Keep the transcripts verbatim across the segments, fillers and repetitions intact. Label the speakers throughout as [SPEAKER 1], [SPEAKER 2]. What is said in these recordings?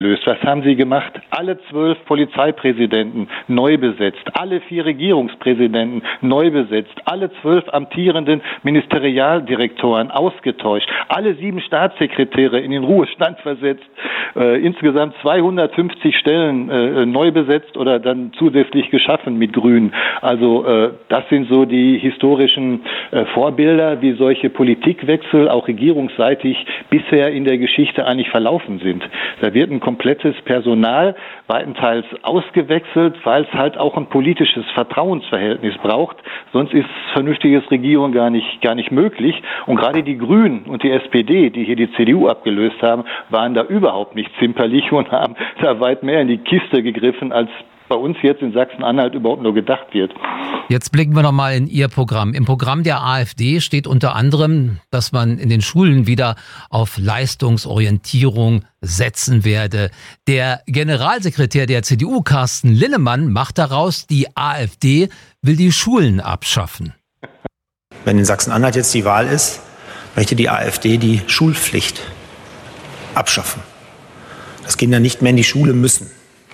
[SPEAKER 1] Was haben Sie gemacht? Alle zwölf Polizeipräsidenten neu besetzt, alle vier Regierungspräsidenten neu besetzt, alle zwölf amtierenden Ministerialdirektoren ausgetauscht, alle sieben Staatssekretäre in den Ruhestand versetzt, äh, insgesamt zweihundertfünfzig Stellen äh, neu besetzt oder dann zusätzlich geschaffen mit Grünen. Also äh, das sind so die historischen äh, Vorbilder, wie solche Politikwechsel auch regierungsseitig bisher in der Geschichte eigentlich verlaufen sind. Da wird ein komplettes Personal weitenteils ausgewechselt, weil es halt auch ein politisches Vertrauensverhältnis braucht. Sonst ist vernünftiges Regieren gar nicht, gar nicht möglich. Und gerade die Grünen und die S P D, die hier die C D U abgelöst haben, waren da überhaupt nicht zimperlich und haben da weit mehr in die Kiste gegriffen, als bei uns jetzt in Sachsen-Anhalt überhaupt nur gedacht wird.
[SPEAKER 2] Jetzt blicken wir nochmal in Ihr Programm. Im Programm der AfD steht unter anderem, dass man in den Schulen wieder auf Leistungsorientierung setzen werde. Der Generalsekretär der C D U, Carsten Linnemann, macht daraus, die AfD will die Schulen abschaffen.
[SPEAKER 3] Wenn in Sachsen-Anhalt jetzt die Wahl ist, möchte die AfD die Schulpflicht abschaffen. Dass Kinder nicht mehr in die Schule müssen.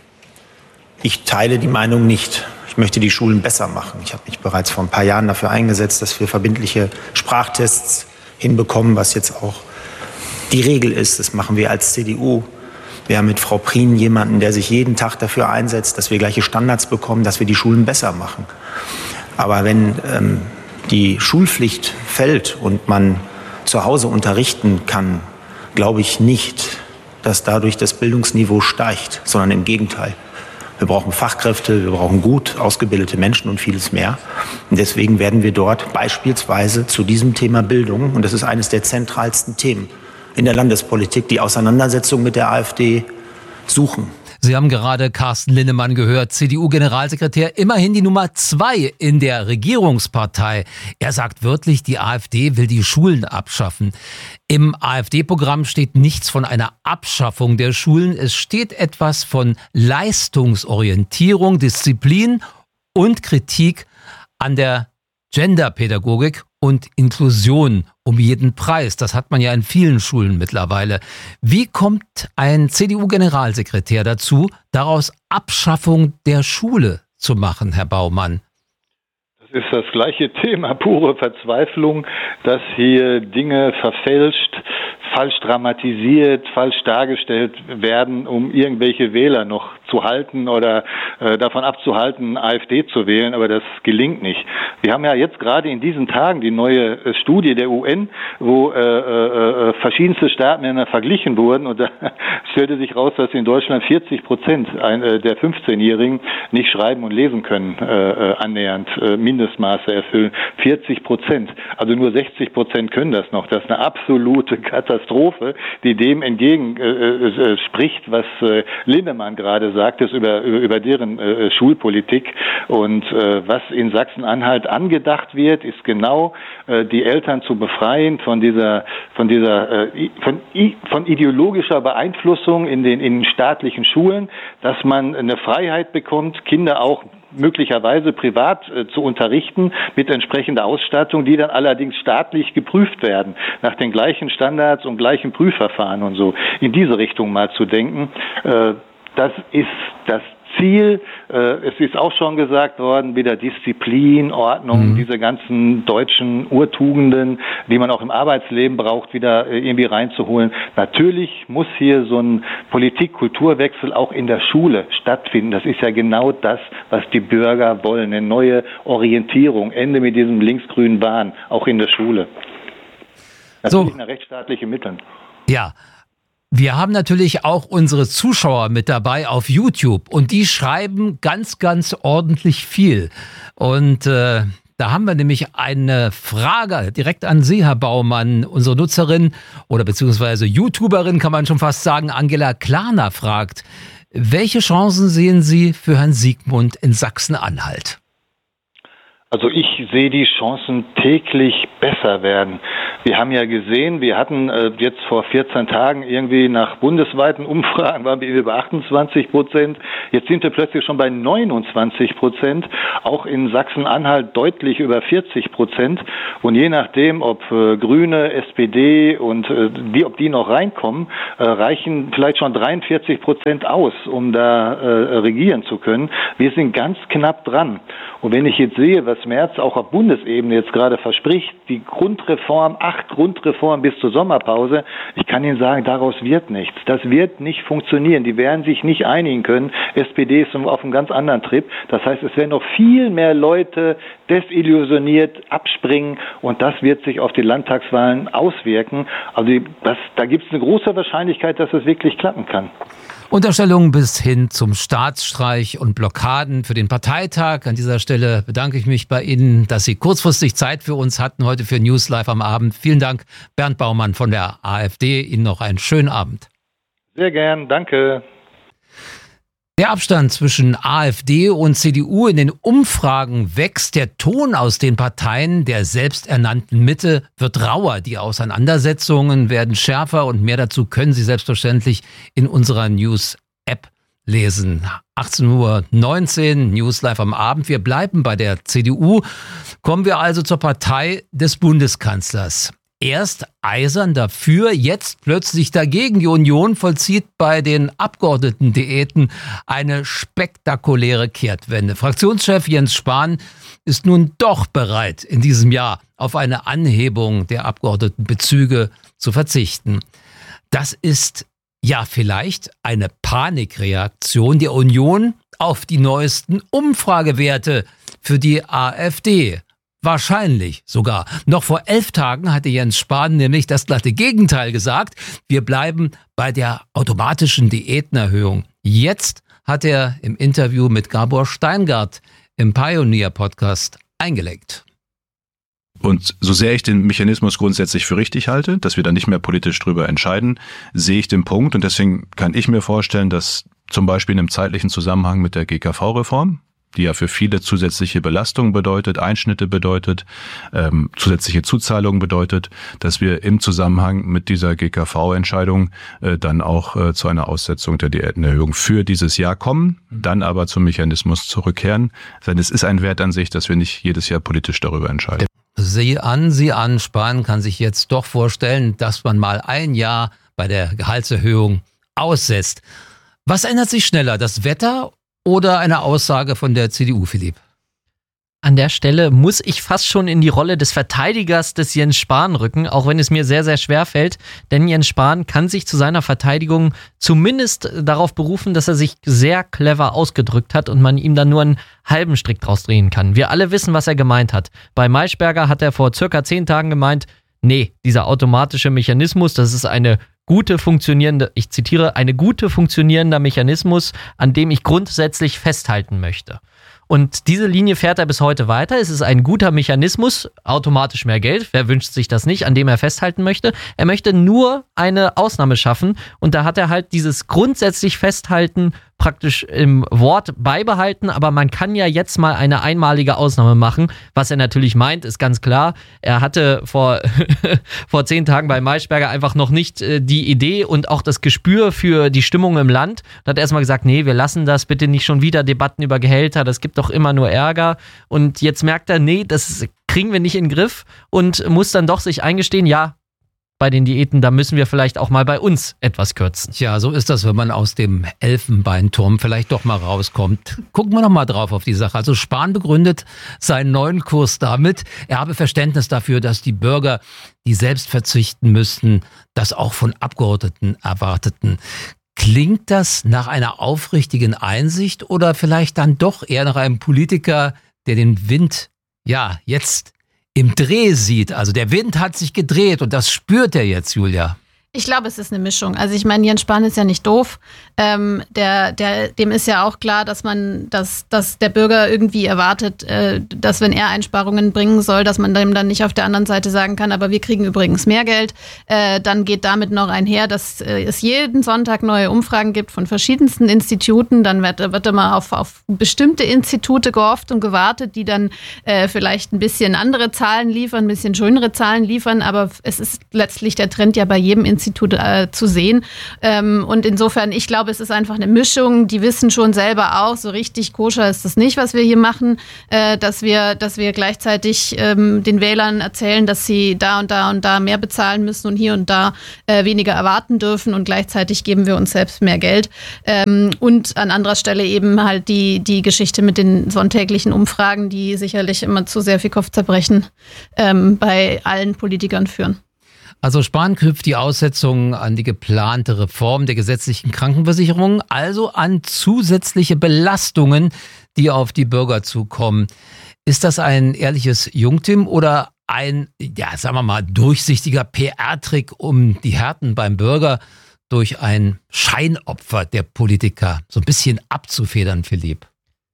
[SPEAKER 3] Ich teile die Meinung nicht. Ich möchte die Schulen besser machen. Ich habe mich bereits vor ein paar Jahren dafür eingesetzt, dass wir verbindliche Sprachtests hinbekommen, was jetzt auch die Regel ist. Das machen wir als C D U. Wir haben mit Frau Prien jemanden, der sich jeden Tag dafür einsetzt, dass wir gleiche Standards bekommen, dass wir die Schulen besser machen. Aber wenn ähm, die Schulpflicht fällt und man zu Hause unterrichten kann, glaube ich nicht, dass dadurch das Bildungsniveau steigt, sondern im Gegenteil. Wir brauchen Fachkräfte, wir brauchen gut ausgebildete Menschen und vieles mehr. Und deswegen werden wir dort beispielsweise zu diesem Thema Bildung, und das ist eines der zentralsten Themen in der Landespolitik, die Auseinandersetzung mit der AfD suchen.
[SPEAKER 2] Sie haben gerade Carsten Linnemann gehört, C D U-Generalsekretär, immerhin die Nummer zwei in der Regierungspartei. Er sagt wörtlich, die AfD will die Schulen abschaffen. Im AfD-Programm steht nichts von einer Abschaffung der Schulen. Es steht etwas von Leistungsorientierung, Disziplin und Kritik an der Genderpädagogik und Inklusion um jeden Preis. Das hat man ja in vielen Schulen mittlerweile. Wie kommt ein C D U-Generalsekretär dazu, daraus Abschaffung der Schule zu machen, Herr Baumann?
[SPEAKER 1] Das ist das gleiche Thema, pure Verzweiflung, dass hier Dinge verfälscht, falsch dramatisiert, falsch dargestellt werden, um irgendwelche Wähler noch zu halten oder äh, davon abzuhalten, AfD zu wählen, aber das gelingt nicht. Wir haben ja jetzt gerade in diesen Tagen die neue äh, Studie der U N, wo äh, äh, verschiedenste Staaten miteinander verglichen wurden, und da stellte sich raus, dass in Deutschland vierzig Prozent äh, der fünfzehnjährigen nicht schreiben und lesen können, äh, annähernd äh, Mindestmaße erfüllen. vierzig Prozent, also nur sechzig Prozent können das noch. Das ist eine absolute Katastrophe, die dem entgegen äh, äh, spricht, was äh, Linnemann gerade sagt, ist über, über, über deren äh, Schulpolitik. Und äh, was in Sachsen-Anhalt angedacht wird, ist genau äh, die Eltern zu befreien von dieser, von dieser, äh, von, von ideologischer Beeinflussung in den, in den staatlichen Schulen, dass man eine Freiheit bekommt, Kinder auch möglicherweise privat äh, zu unterrichten mit entsprechender Ausstattung, die dann allerdings staatlich geprüft werden, nach den gleichen Standards und gleichen Prüfverfahren und so. In diese Richtung mal zu denken, äh, das ist das Ziel. Äh, es ist auch schon gesagt worden, wieder Disziplin, Ordnung, mhm. diese ganzen deutschen Urtugenden, die man auch im Arbeitsleben braucht, wieder äh, irgendwie reinzuholen. Natürlich muss hier so ein Politik-Kulturwechsel auch in der Schule stattfinden. Das ist ja genau das, was die Bürger wollen. Eine neue Orientierung. Ende mit diesem linksgrünen Wahn, auch in der Schule. Natürlich so. Eine rechtsstaatliche Mittel.
[SPEAKER 2] Ja. Wir haben natürlich auch unsere Zuschauer mit dabei auf YouTube und die schreiben ganz, ganz ordentlich viel. Und äh, da haben wir nämlich eine Frage direkt an Sie, Herr Baumann. Unsere Nutzerin oder beziehungsweise YouTuberin, kann man schon fast sagen, Angela Klarner fragt, welche Chancen sehen Sie für Herrn Siegmund in Sachsen-Anhalt?
[SPEAKER 1] Also ich sehe die Chancen täglich besser werden. Wir haben ja gesehen, wir hatten äh, jetzt vor vierzehn Tagen irgendwie nach bundesweiten Umfragen waren wir über achtundzwanzig Prozent. Jetzt sind wir plötzlich schon bei neunundzwanzig Prozent. Auch in Sachsen-Anhalt deutlich über vierzig Prozent. Und je nachdem, ob äh, Grüne, S P D und äh, die, ob die noch reinkommen, äh, reichen vielleicht schon dreiundvierzig Prozent aus, um da äh, regieren zu können. Wir sind ganz knapp dran. Und wenn ich jetzt sehe, was Merz auch auf Bundesebene jetzt gerade verspricht, die Grundreform, acht Grundreformen bis zur Sommerpause, ich kann Ihnen sagen, daraus wird nichts. Das wird nicht funktionieren. Die werden sich nicht einigen können. S P D ist auf einem ganz anderen Trip. Das heißt, es werden noch viel mehr Leute desillusioniert abspringen und das wird sich auf die Landtagswahlen auswirken. Also das, da gibt es eine große Wahrscheinlichkeit, dass es wirklich klappen kann.
[SPEAKER 2] Unterstellungen bis hin zum Staatsstreich und Blockaden für den Parteitag. An dieser Stelle bedanke ich mich bei Ihnen, dass Sie kurzfristig Zeit für uns hatten heute für News Live am Abend. Vielen Dank, Bernd Baumann von der AfD. Ihnen noch einen schönen Abend.
[SPEAKER 1] Sehr gern, danke.
[SPEAKER 2] Der Abstand zwischen AfD und C D U in den Umfragen wächst. Der Ton aus den Parteien der selbsternannten Mitte wird rauer. Die Auseinandersetzungen werden schärfer und mehr dazu können Sie selbstverständlich in unserer News-App lesen. achtzehn Uhr neunzehn, News Live am Abend. Wir bleiben bei der C D U. Kommen wir also zur Partei des Bundeskanzlers. Erst eisern dafür, jetzt plötzlich dagegen. Die Union vollzieht bei den Abgeordnetendiäten eine spektakuläre Kehrtwende. Fraktionschef Jens Spahn ist nun doch bereit, in diesem Jahr auf eine Anhebung der Abgeordnetenbezüge zu verzichten. Das ist ja vielleicht eine Panikreaktion der Union auf die neuesten Umfragewerte für die AfD. Wahrscheinlich sogar. Noch vor elf Tagen hatte Jens Spahn nämlich das glatte Gegenteil gesagt. Wir bleiben bei der automatischen Diätenerhöhung. Jetzt hat er im Interview mit Gabor Steingart im Pioneer-Podcast eingelenkt.
[SPEAKER 4] Und so sehr ich den Mechanismus grundsätzlich für richtig halte, dass wir da nicht mehr politisch drüber entscheiden, sehe ich den Punkt. Und deswegen kann ich mir vorstellen, dass zum Beispiel in einem zeitlichen Zusammenhang mit der G K V-Reform, die ja für viele zusätzliche Belastungen bedeutet, Einschnitte bedeutet, ähm, zusätzliche Zuzahlungen bedeutet, dass wir im Zusammenhang mit dieser G K V-Entscheidung äh, dann auch äh, zu einer Aussetzung der Diätenerhöhung für dieses Jahr kommen, dann aber zum Mechanismus zurückkehren. Denn es ist ein Wert an sich, dass wir nicht jedes Jahr politisch darüber entscheiden.
[SPEAKER 2] Sieh an, sieh an, Spahn kann sich jetzt doch vorstellen, dass man mal ein Jahr bei der Gehaltserhöhung aussetzt. Was ändert sich schneller, das Wetter oder eine Aussage von der C D U, Philipp?
[SPEAKER 5] An der Stelle muss ich fast schon in die Rolle des Verteidigers des Jens Spahn rücken, auch wenn es mir sehr, sehr schwer fällt. Denn Jens Spahn kann sich zu seiner Verteidigung zumindest darauf berufen, dass er sich sehr clever ausgedrückt hat und man ihm dann nur einen halben Strick draus drehen kann. Wir alle wissen, was er gemeint hat. Bei Maischberger hat er vor circa zehn Tagen gemeint, nee, dieser automatische Mechanismus, das ist eine gute funktionierende, ich zitiere, eine gute funktionierender Mechanismus, an dem ich grundsätzlich festhalten möchte. Und diese Linie fährt er bis heute weiter. Es ist ein guter Mechanismus, automatisch mehr Geld. Wer wünscht sich das nicht, an dem er festhalten möchte? Er möchte nur eine Ausnahme schaffen. Und da hat er halt dieses grundsätzlich Festhalten praktisch im Wort beibehalten. Aber man kann ja jetzt mal eine einmalige Ausnahme machen. Was er natürlich meint, ist ganz klar. Er hatte vor, vor zehn Tagen bei Maischberger einfach noch nicht äh, die Idee und auch das Gespür für die Stimmung im Land. Da hat er erstmal gesagt, nee, wir lassen das, bitte nicht schon wieder Debatten über Gehälter. Das gibt doch immer nur Ärger. Und jetzt merkt er, nee, das kriegen wir nicht in den Griff und muss dann doch sich eingestehen, ja, bei den Diäten, da müssen wir vielleicht auch mal bei uns etwas kürzen.
[SPEAKER 2] Tja, so ist das, wenn man aus dem Elfenbeinturm vielleicht doch mal rauskommt. Gucken wir noch mal drauf auf die Sache. Also Spahn begründet seinen neuen Kurs damit, er habe Verständnis dafür, dass die Bürger, die selbst verzichten müssten, das auch von Abgeordneten erwarteten. Klingt das nach einer aufrichtigen Einsicht oder vielleicht dann doch eher nach einem Politiker, der den Wind, ja, jetzt im Dreh sieht? Also der Wind hat sich gedreht und das spürt er jetzt, Julia.
[SPEAKER 6] Ich glaube, es ist eine Mischung. Also ich meine, Jens Spahn ist ja nicht doof. Ähm, der, der, dem ist ja auch klar, dass man, dass, dass der Bürger irgendwie erwartet, äh, dass wenn er Einsparungen bringen soll, dass man dem dann nicht auf der anderen Seite sagen kann, aber wir kriegen übrigens mehr Geld. Äh, dann geht damit noch einher, dass äh, es jeden Sonntag neue Umfragen gibt von verschiedensten Instituten. Dann wird, wird immer auf, auf bestimmte Institute gehofft und gewartet, die dann äh, vielleicht ein bisschen andere Zahlen liefern, ein bisschen schönere Zahlen liefern. Aber es ist letztlich der Trend ja bei jedem Institut Äh, zu sehen. Ähm, und insofern, ich glaube, es ist einfach eine Mischung. Die wissen schon selber auch, so richtig koscher ist das nicht, was wir hier machen, äh, dass wir, dass wir gleichzeitig ähm, den Wählern erzählen, dass sie da und da und da mehr bezahlen müssen und hier und da äh, weniger erwarten dürfen und gleichzeitig geben wir uns selbst mehr Geld. Ähm, und an anderer Stelle eben halt die, die Geschichte mit den sonntäglichen Umfragen, die sicherlich immer zu sehr viel Kopfzerbrechen ähm, bei allen Politikern führen.
[SPEAKER 2] Also Spahn knüpft die Aussetzung an die geplante Reform der gesetzlichen Krankenversicherung, also an zusätzliche Belastungen, die auf die Bürger zukommen. Ist das ein ehrliches Jungtim oder ein, ja, sagen wir mal, durchsichtiger P R-Trick, um die Härten beim Bürger durch ein Scheinopfer der Politiker so ein bisschen abzufedern, Philipp?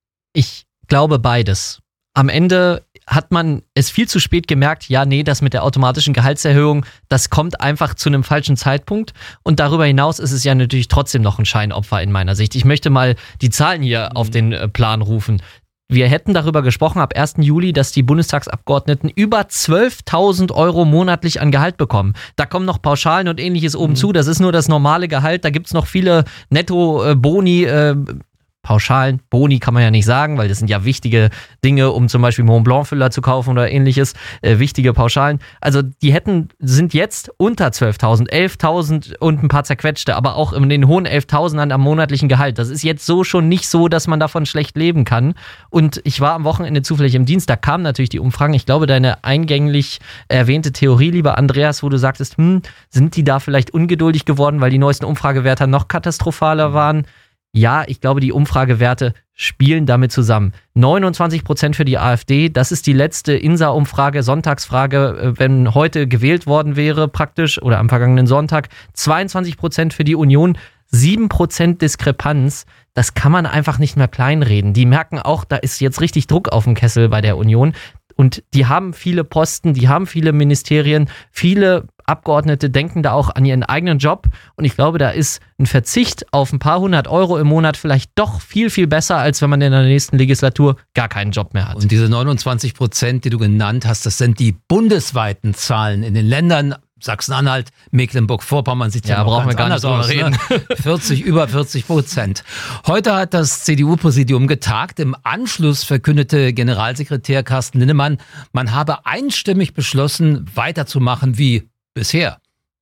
[SPEAKER 5] Ich glaube beides. Am Ende hat man es viel zu spät gemerkt, ja, nee, das mit der automatischen Gehaltserhöhung, das kommt einfach zu einem falschen Zeitpunkt. Und darüber hinaus ist es ja natürlich trotzdem noch ein Scheinopfer in meiner Sicht. Ich möchte mal die Zahlen hier mhm. auf den Plan rufen. Wir hätten darüber gesprochen ab ersten Juli, dass die Bundestagsabgeordneten über zwölftausend Euro monatlich an Gehalt bekommen. Da kommen noch Pauschalen und ähnliches oben mhm. zu. Das ist nur das normale Gehalt. Da gibt's noch viele Netto-Boni, äh, Pauschalen, Boni kann man ja nicht sagen, weil das sind ja wichtige Dinge, um zum Beispiel Mont Blanc-Füller zu kaufen oder ähnliches, äh, wichtige Pauschalen. Also die hätten, sind jetzt unter zwölftausend, elftausend und ein paar zerquetschte, aber auch in den hohen elftausendern am monatlichen Gehalt. Das ist jetzt so schon nicht so, dass man davon schlecht leben kann. Und ich war am Wochenende zufällig im Dienst, da kamen natürlich die Umfragen. Ich glaube, deine eingänglich erwähnte Theorie, lieber Andreas, wo du sagtest, hm, sind die da vielleicht ungeduldig geworden, weil die neuesten Umfragewerte noch katastrophaler waren? Ja, ich glaube, die Umfragewerte spielen damit zusammen. neunundzwanzig Prozent für die AfD, das ist die letzte I N S A-Umfrage, Sonntagsfrage, wenn heute gewählt worden wäre praktisch oder am vergangenen Sonntag. zweiundzwanzig Prozent für die Union, sieben Prozent Diskrepanz. Das kann man einfach nicht mehr kleinreden. Die merken auch, da ist jetzt richtig Druck auf dem Kessel bei der Union. Und die haben viele Posten, die haben viele Ministerien, viele Abgeordnete denken da auch an ihren eigenen Job. Und ich glaube, da ist ein Verzicht auf ein paar hundert Euro im Monat vielleicht doch viel, viel besser, als wenn man in der nächsten Legislatur gar keinen Job mehr hat.
[SPEAKER 2] Und diese neunundzwanzig Prozent, die du genannt hast, das sind die bundesweiten Zahlen in den Ländern. Sachsen-Anhalt, Mecklenburg-Vorpommern sieht ja, ja brauchen wir gar nicht drüber reden. Ne? vierzig, über vierzig Prozent. Heute hat das C D U-Präsidium getagt. Im Anschluss verkündete Generalsekretär Carsten Linnemann, man habe einstimmig beschlossen, weiterzumachen wie bisher.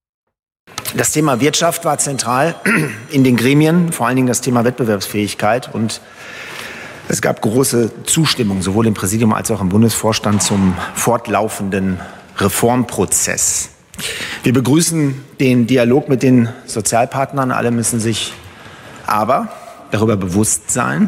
[SPEAKER 3] Das Thema Wirtschaft war zentral in den Gremien, vor allen Dingen das Thema Wettbewerbsfähigkeit. Und es gab große Zustimmung, sowohl im Präsidium als auch im Bundesvorstand, zum fortlaufenden Reformprozess. Wir begrüßen den Dialog mit den Sozialpartnern. Alle müssen sich aber darüber bewusst sein,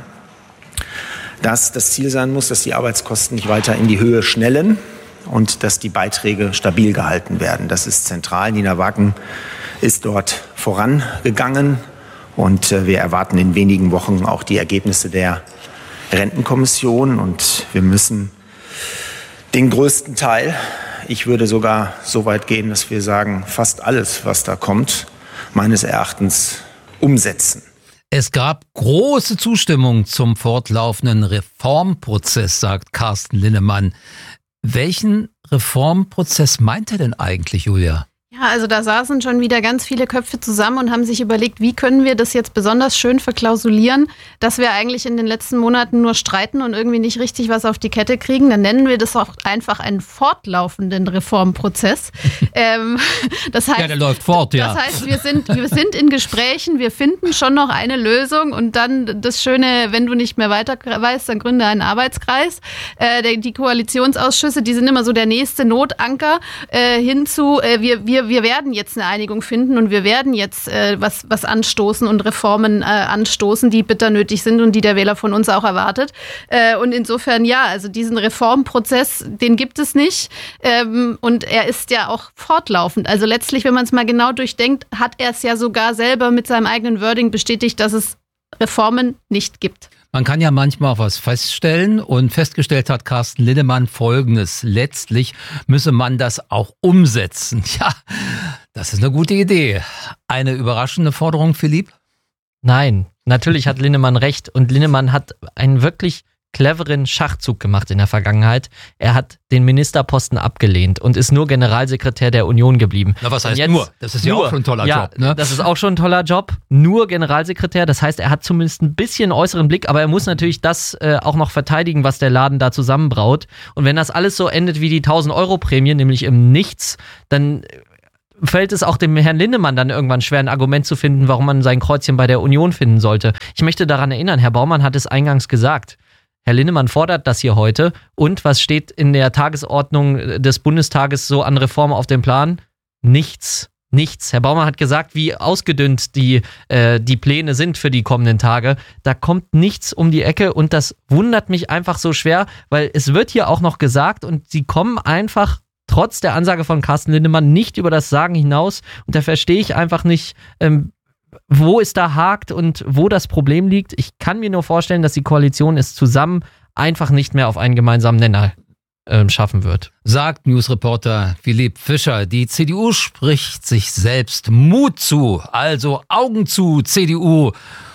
[SPEAKER 3] dass das Ziel sein muss, dass die Arbeitskosten nicht weiter in die Höhe schnellen und dass die Beiträge stabil gehalten werden. Das ist zentral. Nina Wagen ist dort vorangegangen und wir erwarten in wenigen Wochen auch die Ergebnisse der Rentenkommission und wir müssen den größten Teil, ich würde sogar so weit gehen, dass wir sagen, fast alles, was da kommt, meines Erachtens umsetzen.
[SPEAKER 2] Es gab große Zustimmung zum fortlaufenden Reformprozess, sagt Carsten Linnemann. Welchen Reformprozess meint er denn eigentlich, Julia?
[SPEAKER 6] Ja, also da saßen schon wieder ganz viele Köpfe zusammen und haben sich überlegt, wie können wir das jetzt besonders schön verklausulieren, dass wir eigentlich in den letzten Monaten nur streiten und irgendwie nicht richtig was auf die Kette kriegen. Dann nennen wir das auch einfach einen fortlaufenden Reformprozess. ähm, das heißt,
[SPEAKER 2] ja, der läuft fort, ja.
[SPEAKER 6] Das heißt, wir sind, wir sind in Gesprächen, wir finden schon noch eine Lösung und dann das Schöne, wenn du nicht mehr weiter weißt, dann gründe einen Arbeitskreis. Äh, die Koalitionsausschüsse, die sind immer so der nächste Notanker äh, hinzu, äh, wir, wir wir, wir werden jetzt eine Einigung finden und wir werden jetzt äh, was, was anstoßen und Reformen äh, anstoßen, die bitter nötig sind und die der Wähler von uns auch erwartet. Äh, und insofern, ja, also diesen Reformprozess, den gibt es nicht. Ähm, und er ist ja auch fortlaufend. Also letztlich, wenn man es mal genau durchdenkt, hat er es ja sogar selber mit seinem eigenen Wording bestätigt, dass es Reformen nicht gibt.
[SPEAKER 2] Man kann ja manchmal auch was feststellen und festgestellt hat Carsten Linnemann Folgendes. Letztlich müsse man das auch umsetzen. Ja, das ist eine gute Idee. Eine überraschende Forderung, Philipp?
[SPEAKER 5] Nein, natürlich hat Linnemann recht und Linnemann hat einen wirklich cleveren Schachzug gemacht in der Vergangenheit. Er hat den Ministerposten abgelehnt und ist nur Generalsekretär der Union geblieben.
[SPEAKER 2] Na, was heißt
[SPEAKER 5] jetzt,
[SPEAKER 2] nur? Das ist ja nur, auch schon ein toller
[SPEAKER 5] ja,
[SPEAKER 2] Job. Ne?
[SPEAKER 5] Das ist auch schon ein toller Job. Nur Generalsekretär, das heißt, er hat zumindest ein bisschen äußeren Blick, aber er muss natürlich das äh, auch noch verteidigen, was der Laden da zusammenbraut. Und wenn das alles so endet wie die tausend-Euro-Prämie, nämlich im Nichts, dann fällt es auch dem Herrn Linnemann dann irgendwann schwer, ein Argument zu finden, warum man sein Kreuzchen bei der Union finden sollte. Ich möchte daran erinnern, Herr Baumann hat es eingangs gesagt. Herr Linnemann fordert das hier heute. Und was steht in der Tagesordnung des Bundestages so an Reformen auf dem Plan? Nichts. Nichts. Herr Baumann hat gesagt, wie ausgedünnt die, äh, die Pläne sind für die kommenden Tage. Da kommt nichts um die Ecke und das wundert mich einfach so schwer, weil es wird hier auch noch gesagt und sie kommen einfach trotz der Ansage von Carsten Linnemann nicht über das Sagen hinaus. Und da verstehe ich einfach nicht, ähm, wo es da hakt und wo das Problem liegt. Ich kann mir nur vorstellen, dass die Koalition es zusammen einfach nicht mehr auf einen gemeinsamen Nenner äh, schaffen wird.
[SPEAKER 2] Sagt Newsreporter Philipp Fischer. Die C D U spricht sich selbst Mut zu, also Augen zu, C D U.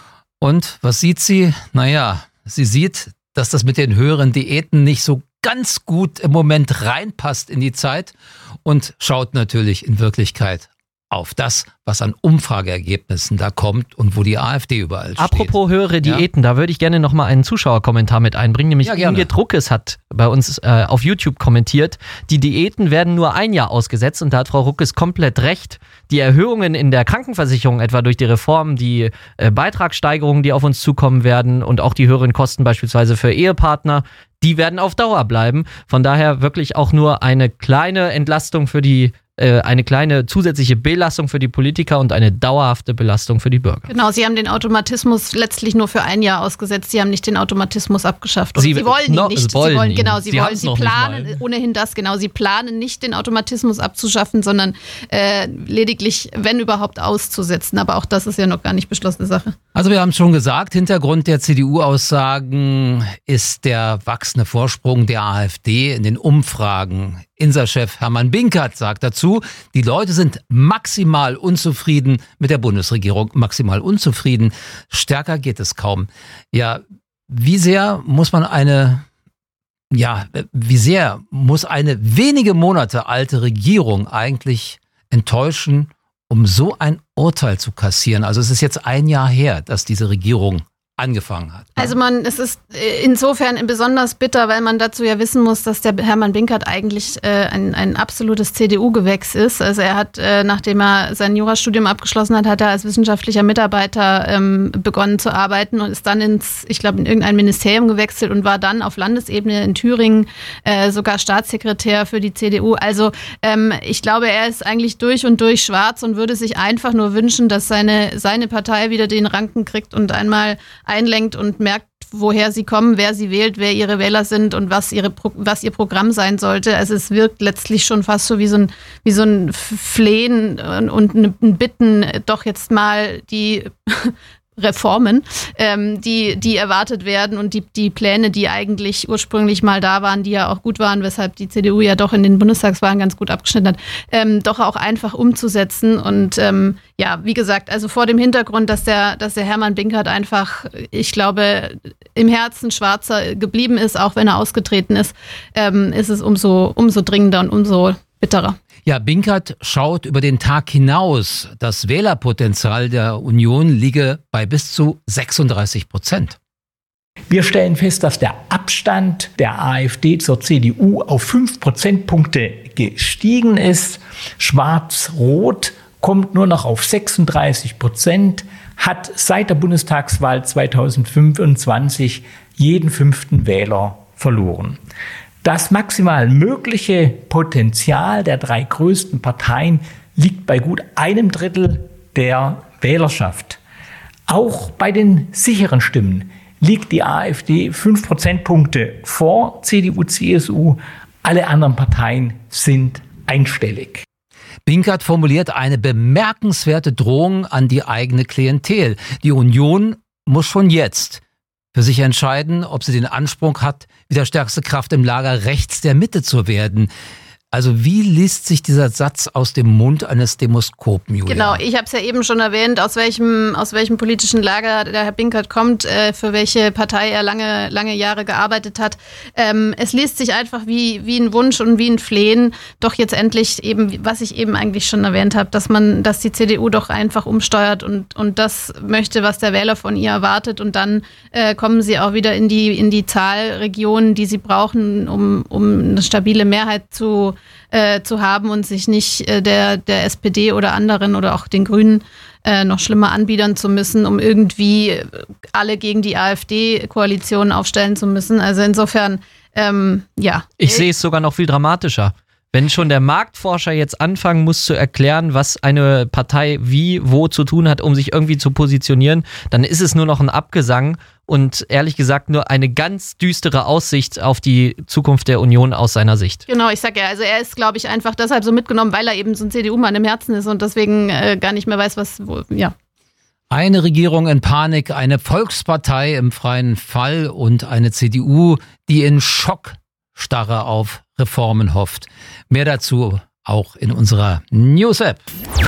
[SPEAKER 2] Und was sieht sie? Naja, sie sieht, dass das mit den höheren Diäten nicht so ganz gut im Moment reinpasst in die Zeit und schaut natürlich in Wirklichkeit auf das, was an Umfrageergebnissen da kommt und wo die AfD überall steht.
[SPEAKER 5] Apropos höhere Diäten, ja? Da würde ich gerne nochmal einen Zuschauerkommentar mit einbringen, nämlich ja, Inge Druckes hat bei uns äh, auf YouTube kommentiert, die Diäten werden nur ein Jahr ausgesetzt und da hat Frau Ruckes komplett recht. Die Erhöhungen in der Krankenversicherung, etwa durch die Reform, die äh, Beitragssteigerungen, die auf uns zukommen werden und auch die höheren Kosten beispielsweise für Ehepartner, die werden auf Dauer bleiben. Von daher wirklich auch nur eine kleine Entlastung für die eine kleine zusätzliche Belastung für die Politiker und eine dauerhafte Belastung für die Bürger.
[SPEAKER 6] Genau, Sie haben den Automatismus letztlich nur für ein Jahr ausgesetzt. Sie haben nicht den Automatismus abgeschafft. Und Sie, Sie wollen ihn no, nicht.
[SPEAKER 5] Wollen
[SPEAKER 6] Sie wollen,
[SPEAKER 5] ihn.
[SPEAKER 6] genau, Sie,
[SPEAKER 5] Sie
[SPEAKER 6] wollen, Sie planen ohnehin das, genau. Sie planen nicht den Automatismus abzuschaffen, sondern äh, lediglich, wenn überhaupt, auszusetzen. Aber auch das ist ja noch gar nicht beschlossene Sache.
[SPEAKER 2] Also wir haben es schon gesagt, Hintergrund der C D U-Aussagen ist der wachsende Vorsprung der AfD in den Umfragen. Insa-Chef Hermann Binkert sagt dazu, die Leute sind maximal unzufrieden mit der Bundesregierung, maximal unzufrieden. Stärker geht es kaum. Ja, wie sehr muss man eine, ja, wie sehr muss eine wenige Monate alte Regierung eigentlich enttäuschen, um so ein Urteil zu kassieren? Also es ist jetzt ein Jahr her, dass diese Regierung angefangen hat.
[SPEAKER 6] Also man, es ist insofern besonders bitter, weil man dazu ja wissen muss, dass der Hermann Binkert eigentlich äh, ein, ein absolutes C D U-Gewächs ist. Also er hat, äh, nachdem er sein Jurastudium abgeschlossen hat, hat er als wissenschaftlicher Mitarbeiter ähm, begonnen zu arbeiten und ist dann ins, ich glaube, in irgendein Ministerium gewechselt und war dann auf Landesebene in Thüringen äh, sogar Staatssekretär für die C D U. Also ähm, ich glaube, er ist eigentlich durch und durch schwarz und würde sich einfach nur wünschen, dass seine, seine Partei wieder den Ranken kriegt und einmal einlenkt und merkt, woher sie kommen, wer sie wählt, wer ihre Wähler sind und was ihre was ihr Programm sein sollte. Also es wirkt letztlich schon fast so wie so ein wie so ein Flehen und ein Bitten, doch jetzt mal die Reformen, ähm, die, die erwartet werden und die, die Pläne, die eigentlich ursprünglich mal da waren, die ja auch gut waren, weshalb die C D U ja doch in den Bundestagswahlen ganz gut abgeschnitten hat, ähm, doch auch einfach umzusetzen. Und ähm, ja, wie gesagt, also vor dem Hintergrund, dass der, dass der Hermann Binkert einfach, ich glaube, im Herzen Schwarzer geblieben ist, auch wenn er ausgetreten ist, ähm, ist es umso, umso dringender und umso bitterer.
[SPEAKER 2] Ja, Binkert schaut über den Tag hinaus. Das Wählerpotenzial der Union liege bei bis zu sechsunddreißig Prozent.
[SPEAKER 7] Wir stellen fest, dass der Abstand der AfD zur C D U auf fünf Prozentpunkte gestiegen ist. Schwarz-Rot kommt nur noch auf sechsunddreißig Prozent, hat seit der Bundestagswahl zweitausendfünfundzwanzig jeden fünften Wähler verloren. Das maximal mögliche Potenzial der drei größten Parteien liegt bei gut einem Drittel der Wählerschaft. Auch bei den sicheren Stimmen liegt die AfD fünf Prozentpunkte vor C D U, C S U. Alle anderen Parteien sind einstellig.
[SPEAKER 2] Binkert formuliert eine bemerkenswerte Drohung an die eigene Klientel. Die Union muss schon jetzt für sich entscheiden, ob sie den Anspruch hat, wieder stärkste Kraft im Lager rechts der Mitte zu werden. Also wie liest sich dieser Satz aus dem Mund eines Demoskopen, Julia?
[SPEAKER 6] Genau, ich habe es ja eben schon erwähnt, aus welchem, aus welchem politischen Lager der Herr Binkert kommt, äh, für welche Partei er lange, lange Jahre gearbeitet hat. Ähm, es liest sich einfach wie, wie ein Wunsch und wie ein Flehen, doch jetzt endlich eben, was ich eben eigentlich schon erwähnt habe, dass man, dass die C D U doch einfach umsteuert und, und das möchte, was der Wähler von ihr erwartet, und dann äh, kommen sie auch wieder in die, in die Zahlregionen, die sie brauchen, um, um eine stabile Mehrheit zu Äh, zu haben und sich nicht äh, der, der S P D oder anderen oder auch den Grünen äh, noch schlimmer anbiedern zu müssen, um irgendwie alle gegen die AfD-Koalition aufstellen zu müssen. Also insofern, ähm, ja.
[SPEAKER 5] Ich sehe es sogar noch viel dramatischer. Wenn schon der Marktforscher jetzt anfangen muss zu erklären, was eine Partei wie, wo zu tun hat, um sich irgendwie zu positionieren, dann ist es nur noch ein Abgesang und ehrlich gesagt nur eine ganz düstere Aussicht auf die Zukunft der Union aus seiner Sicht.
[SPEAKER 6] Genau, ich sag ja, also er ist, glaube ich, einfach deshalb so mitgenommen, weil er eben so ein C D U-Mann im Herzen ist und deswegen äh, gar nicht mehr weiß, was, wo, ja.
[SPEAKER 2] Eine Regierung in Panik, eine Volkspartei im freien Fall und eine C D U, die in Schockstarre auf Reformen hofft. Mehr dazu auch in unserer News-App.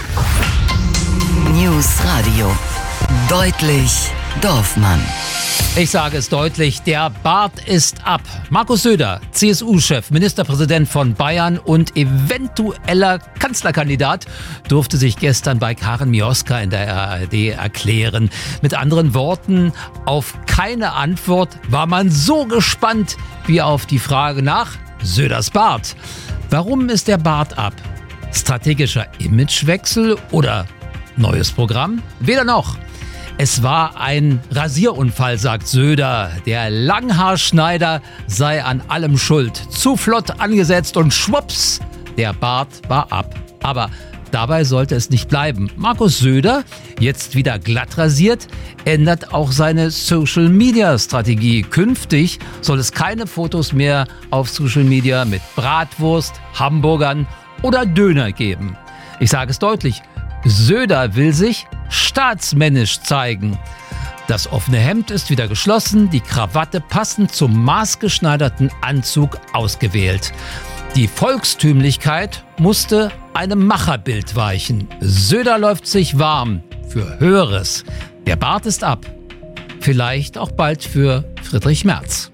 [SPEAKER 8] News Radio. Deutlich Dorfmann.
[SPEAKER 2] Ich sage es deutlich, der Bart ist ab. Markus Söder, C S U-Chef, Ministerpräsident von Bayern und eventueller Kanzlerkandidat, durfte sich gestern bei Karin Mioska in der A R D erklären. Mit anderen Worten, auf keine Antwort war man so gespannt wie auf die Frage nach Söders Bart. Warum ist der Bart ab? Strategischer Imagewechsel oder neues Programm? Weder noch. Es war ein Rasierunfall, sagt Söder. Der Langhaarschneider sei an allem schuld. Zu flott angesetzt und schwupps, der Bart war ab. Aber dabei sollte es nicht bleiben. Markus Söder, jetzt wieder glatt rasiert, ändert auch seine Social-Media-Strategie. Künftig soll es keine Fotos mehr auf Social Media mit Bratwurst, Hamburgern oder Döner geben. Ich sage es deutlich, Söder will sich staatsmännisch zeigen. Das offene Hemd ist wieder geschlossen, die Krawatte passend zum maßgeschneiderten Anzug ausgewählt. Die Volkstümlichkeit musste einem Macherbild weichen. Söder läuft sich warm für Höheres. Der Bart ist ab. Vielleicht auch bald für Friedrich Merz.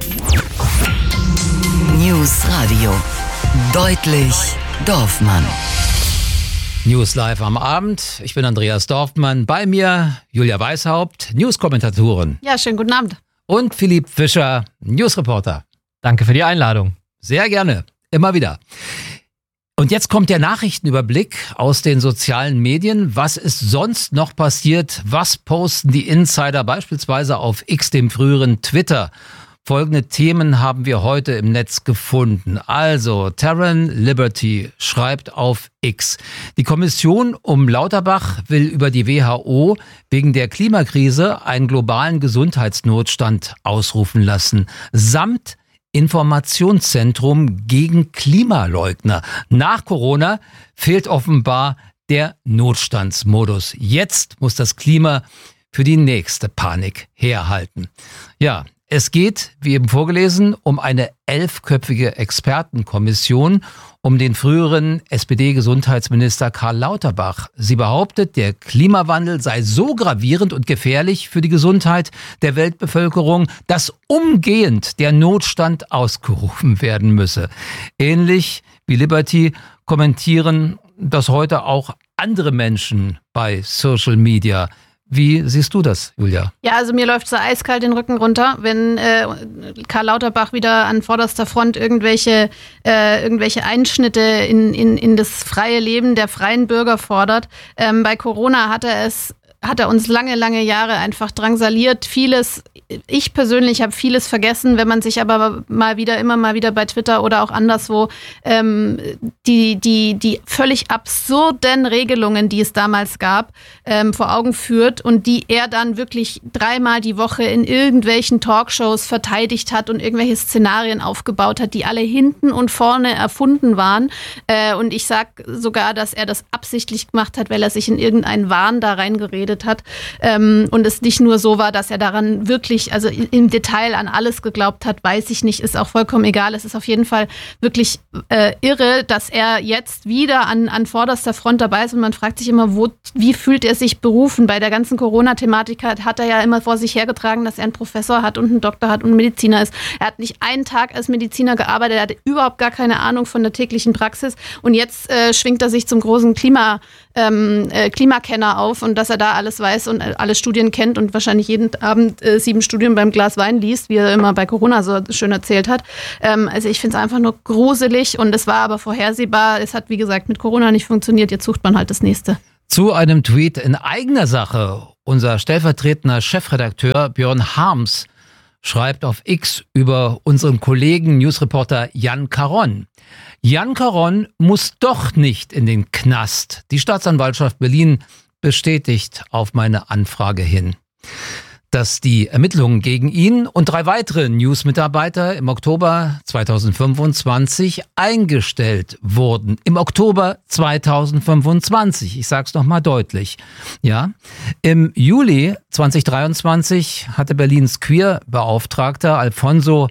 [SPEAKER 8] News Radio. Deutlich Dorfmann.
[SPEAKER 2] News live am Abend. Ich bin Andreas Dorfmann. Bei mir Julia Weishaupt, News-Kommentatorin.
[SPEAKER 6] Ja, schönen guten Abend.
[SPEAKER 2] Und Philipp Fischer, News-Reporter.
[SPEAKER 5] Danke für die Einladung.
[SPEAKER 2] Sehr gerne. Immer wieder. Und jetzt kommt der Nachrichtenüberblick aus den sozialen Medien. Was ist sonst noch passiert? Was posten die Insider beispielsweise auf X, dem früheren Twitter? Folgende Themen haben wir heute im Netz gefunden. Also, Terran Liberty schreibt auf X. Die Kommission um Lauterbach will über die W H O wegen der Klimakrise einen globalen Gesundheitsnotstand ausrufen lassen. Samt Informationszentrum gegen Klimaleugner. Nach Corona fehlt offenbar der Notstandsmodus. Jetzt muss das Klima für die nächste Panik herhalten. Ja, es geht, wie eben vorgelesen, um eine elfköpfige Expertenkommission um den früheren S P D-Gesundheitsminister Karl Lauterbach. Sie behauptet, der Klimawandel sei so gravierend und gefährlich für die Gesundheit der Weltbevölkerung, dass umgehend der Notstand ausgerufen werden müsse. Ähnlich wie Liberty kommentieren das heute auch andere Menschen bei Social Media. Wie siehst du das, Julia?
[SPEAKER 6] Ja, also mir läuft so eiskalt den Rücken runter, wenn äh, Karl Lauterbach wieder an vorderster Front irgendwelche, äh, irgendwelche Einschnitte in, in, in das freie Leben der freien Bürger fordert. Ähm, bei Corona hat er es hat er uns lange, lange Jahre einfach drangsaliert. Vieles, ich persönlich habe vieles vergessen, wenn man sich aber mal wieder, immer mal wieder bei Twitter oder auch anderswo ähm, die, die, die völlig absurden Regelungen, die es damals gab, ähm, vor Augen führt und die er dann wirklich dreimal die Woche in irgendwelchen Talkshows verteidigt hat und irgendwelche Szenarien aufgebaut hat, die alle hinten und vorne erfunden waren. Äh, und ich sag sogar, dass er das absichtlich gemacht hat, weil er sich in irgendeinen Wahn da reingeredet hat. Ähm, und es nicht nur so war, dass er daran wirklich, also im Detail an alles geglaubt hat, weiß ich nicht, ist auch vollkommen egal. Es ist auf jeden Fall wirklich äh, irre, dass er jetzt wieder an, an vorderster Front dabei ist und man fragt sich immer, wo, wie fühlt er sich berufen? Bei der ganzen Corona-Thematik hat, hat er ja immer vor sich hergetragen, dass er einen Professor hat und einen Doktor hat und Mediziner ist. Er hat nicht einen Tag als Mediziner gearbeitet, er hatte überhaupt gar keine Ahnung von der täglichen Praxis und jetzt äh, schwingt er sich zum großen Klima, ähm, äh, Klimakenner auf und dass er da alles weiß und alle Studien kennt und wahrscheinlich jeden Abend äh, sieben Studien beim Glas Wein liest, wie er immer bei Corona so schön erzählt hat. Ähm, also ich finde es einfach nur gruselig und es war aber vorhersehbar. Es hat, wie gesagt, mit Corona nicht funktioniert. Jetzt sucht man halt das Nächste.
[SPEAKER 2] Zu einem Tweet in eigener Sache. Unser stellvertretender Chefredakteur Björn Harms schreibt auf X über unseren Kollegen Newsreporter Jan Caron. Jan Caron muss doch nicht in den Knast. Die Staatsanwaltschaft Berlin bestätigt auf meine Anfrage hin, dass die Ermittlungen gegen ihn und drei weitere News-Mitarbeiter im Oktober zweitausendfünfundzwanzig eingestellt wurden. Im Oktober zweitausendfünfundzwanzig. Ich sag's nochmal deutlich. Ja. Im Juli zweitausenddreiundzwanzig hatte Berlins Queer-Beauftragter Alfonso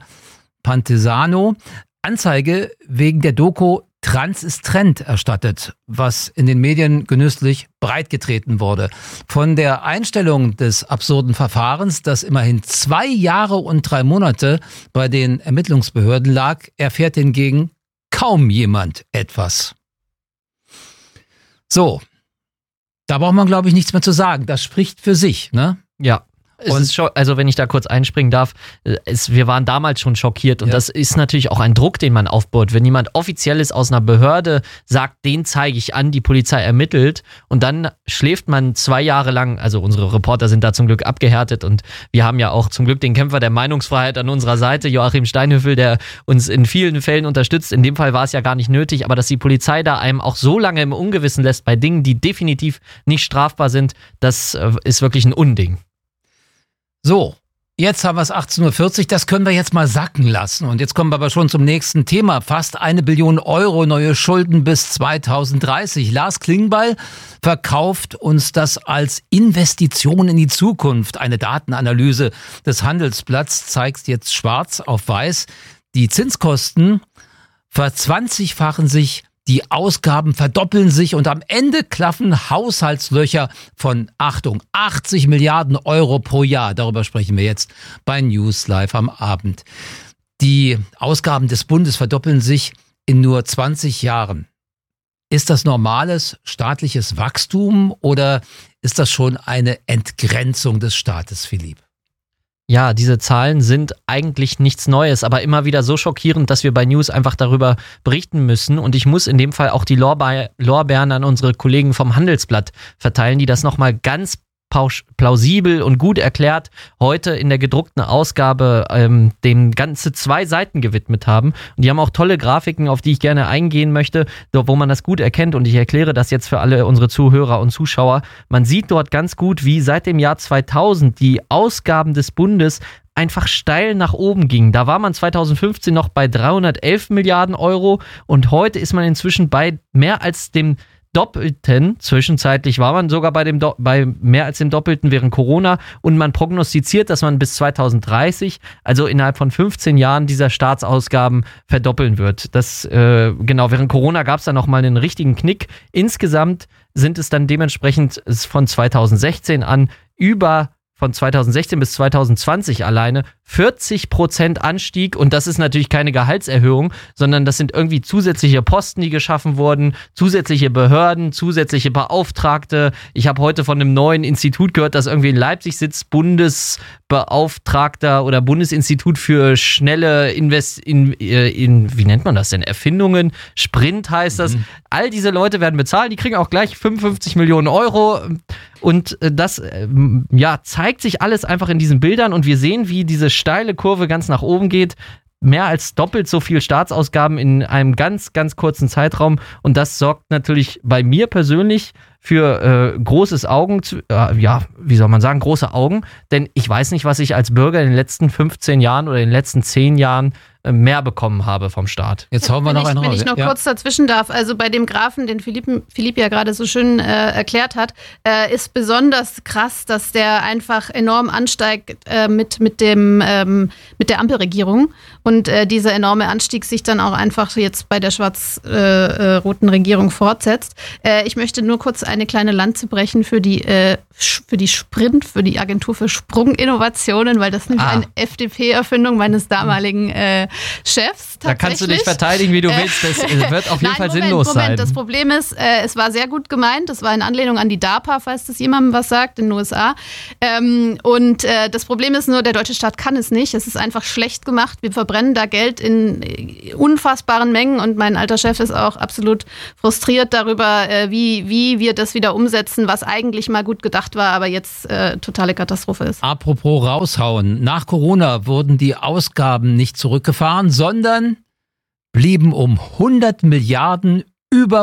[SPEAKER 2] Pantesano Anzeige wegen der Doku Trans ist Trend erstattet, was in den Medien genüsslich breitgetreten wurde. Von der Einstellung des absurden Verfahrens, das immerhin zwei Jahre und drei Monate bei den Ermittlungsbehörden lag, erfährt hingegen kaum jemand etwas. So, da braucht man, glaube ich, nichts mehr zu sagen. Das spricht für sich, ne?
[SPEAKER 5] Ja. Es und ist schon, also wenn ich da kurz einspringen darf, es, wir waren damals schon schockiert und ja. Das ist natürlich auch ein Druck, den man aufbaut. Wenn jemand Offizielles aus einer Behörde sagt, den zeige ich an, die Polizei ermittelt und dann schläft man zwei Jahre lang, also unsere Reporter sind da zum Glück abgehärtet und wir haben ja auch zum Glück den Kämpfer der Meinungsfreiheit an unserer Seite, Joachim Steinhöfel, der uns in vielen Fällen unterstützt. In dem Fall war es ja gar nicht nötig, aber dass die Polizei da einem auch so lange im Ungewissen lässt bei Dingen, die definitiv nicht strafbar sind, das ist wirklich ein Unding.
[SPEAKER 2] So, jetzt haben wir es achtzehn Uhr vierzig, das können wir jetzt mal sacken lassen. Und jetzt kommen wir aber schon zum nächsten Thema. Fast eine Billion Euro neue Schulden bis zweitausenddreißig. Lars Klingbeil verkauft uns das als Investition in die Zukunft. Eine Datenanalyse des Handelsblatts zeigt jetzt schwarz auf weiß. Die Zinskosten verzwanzigfachen sich, die Ausgaben verdoppeln sich und am Ende klaffen Haushaltslöcher von, Achtung, achtzig Milliarden Euro pro Jahr. Darüber sprechen wir jetzt bei News Live am Abend. Die Ausgaben des Bundes verdoppeln sich in nur zwanzig Jahren. Ist das normales staatliches Wachstum oder ist das schon eine Entgrenzung des Staates, Philipp?
[SPEAKER 5] Ja, diese Zahlen sind eigentlich nichts Neues, aber immer wieder so schockierend, dass wir bei News einfach darüber berichten müssen. Und ich muss in dem Fall auch die Lorbeeren an unsere Kollegen vom Handelsblatt verteilen, die das nochmal ganz plausibel und gut erklärt heute in der gedruckten Ausgabe ähm, den ganze zwei Seiten gewidmet haben. Und die haben auch tolle Grafiken, auf die ich gerne eingehen möchte, wo man das gut erkennt. Und ich erkläre das jetzt für alle unsere Zuhörer und Zuschauer. Man sieht dort ganz gut, wie seit dem Jahr zweitausend die Ausgaben des Bundes einfach steil nach oben gingen. Da war man zweitausendfünfzehn noch bei dreihundertelf Milliarden Euro und heute ist man inzwischen bei mehr als dem Doppelten. Zwischenzeitlich war man sogar bei, dem Do- bei mehr als dem Doppelten während Corona und man prognostiziert, dass man bis zweitausenddreißig, also innerhalb von fünfzehn Jahren, dieser Staatsausgaben verdoppeln wird. Das, äh, genau, während Corona gab es dann nochmal einen richtigen Knick. Insgesamt sind es dann dementsprechend von zweitausendsechzehn an über von zweitausendsechzehn bis zweitausendzwanzig alleine vierzig Prozent Anstieg und das ist natürlich keine Gehaltserhöhung, sondern das sind irgendwie zusätzliche Posten, die geschaffen wurden, zusätzliche Behörden, zusätzliche Beauftragte. Ich habe heute von einem neuen Institut gehört, das irgendwie in Leipzig sitzt, Bundesbeauftragter oder Bundesinstitut für schnelle Invest in, in wie nennt man das denn? Erfindungen, Sprint heißt das. Mhm. All diese Leute werden bezahlt, die kriegen auch gleich fünfundfünfzig Millionen Euro. Und das ja, zeigt sich alles einfach in diesen Bildern und wir sehen, wie diese steile Kurve ganz nach oben geht. Mehr als doppelt so viel Staatsausgaben in einem ganz, ganz kurzen Zeitraum. Und das sorgt natürlich bei mir persönlich für äh, großes Augen, äh, ja, wie soll man sagen, große Augen. Denn ich weiß nicht, was ich als Bürger in den letzten fünfzehn Jahren oder in den letzten zehn Jahren äh, mehr bekommen habe vom Staat.
[SPEAKER 2] Jetzt hauen wir noch einen raus.
[SPEAKER 6] Wenn ich noch ja. kurz dazwischen darf, also bei dem Graphen, den Philipp, Philipp ja gerade so schön äh, erklärt hat, äh, ist besonders krass, dass der einfach enorm ansteigt äh, mit, mit, dem, ähm, mit der Ampelregierung. Und äh, dieser enorme Anstieg sich dann auch einfach jetzt bei der schwarz-roten äh, Regierung fortsetzt. Äh, ich möchte nur kurz eine kleine Lanze brechen für die, äh, für die Sprint, für die Agentur für Sprunginnovationen, weil das nämlich ah. eine F D P-Erfindung meines damaligen äh, Chefs.
[SPEAKER 5] Da kannst du dich verteidigen, wie du willst. Das wird auf jeden
[SPEAKER 6] Nein,
[SPEAKER 5] Fall
[SPEAKER 6] Moment,
[SPEAKER 5] sinnlos
[SPEAKER 6] Moment.
[SPEAKER 5] sein.
[SPEAKER 6] Das Problem ist, äh, es war sehr gut gemeint. Das war in Anlehnung an die DARPA, falls das jemandem was sagt, in den U S A. Ähm, und äh, das Problem ist nur, der deutsche Staat kann es nicht. Es ist einfach schlecht gemacht. Wir verbrennen da Geld in äh, unfassbaren Mengen und mein alter Chef ist auch absolut frustriert darüber, äh, wie, wie wir das wieder umsetzen, was eigentlich mal gut gedacht war, aber jetzt äh, totale Katastrophe ist.
[SPEAKER 2] Apropos raushauen. Nach Corona wurden die Ausgaben nicht zurückgefahren, sondern blieben um hundert Milliarden über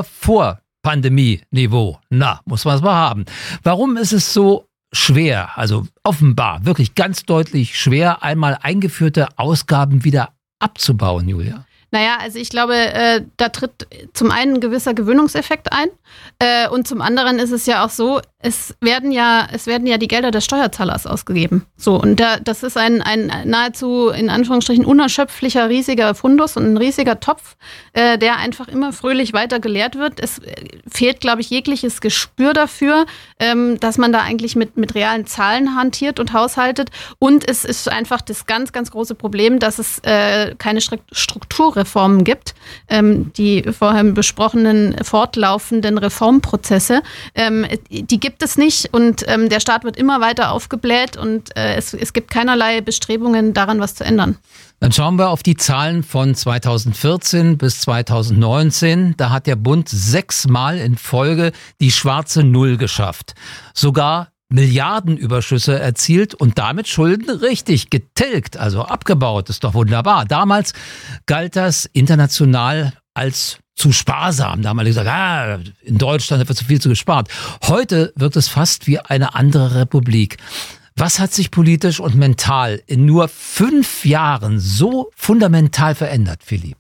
[SPEAKER 2] Vor-Pandemie-Niveau. Na, muss man es mal haben. Warum ist es so schwer, also offenbar wirklich ganz deutlich schwer, einmal eingeführte Ausgaben wieder abzubauen, Julia?
[SPEAKER 6] Naja, also ich glaube, äh, da tritt zum einen ein gewisser Gewöhnungseffekt ein äh, und zum anderen ist es ja auch so, es werden ja, es werden ja die Gelder des Steuerzahlers ausgegeben. So, und da, das ist ein, ein nahezu in Anführungsstrichen unerschöpflicher riesiger Fundus und ein riesiger Topf, äh, der einfach immer fröhlich weiter geleert wird. Es fehlt, glaube ich, jegliches Gespür dafür, ähm, dass man da eigentlich mit, mit realen Zahlen hantiert und haushaltet. Und es ist einfach das ganz, ganz große Problem, dass es äh, keine Strukturreformen gibt. Ähm, die vorher besprochenen fortlaufenden Reformprozesse, ähm, die gibt es nicht und ähm, der Staat wird immer weiter aufgebläht und äh, es, es gibt keinerlei Bestrebungen, daran was zu ändern.
[SPEAKER 2] Dann schauen wir auf die Zahlen von zweitausendvierzehn bis zweitausendneunzehn. Da hat der Bund sechsmal in Folge die schwarze Null geschafft. Sogar Milliardenüberschüsse erzielt und damit Schulden richtig getilgt, also abgebaut. Ist doch wunderbar. Damals galt das international als zu sparsam. Da haben alle gesagt, ah, in Deutschland wird zu viel zu gespart. Heute wirkt es fast wie eine andere Republik. Was hat sich politisch und mental in nur fünf Jahren so fundamental verändert, Philipp?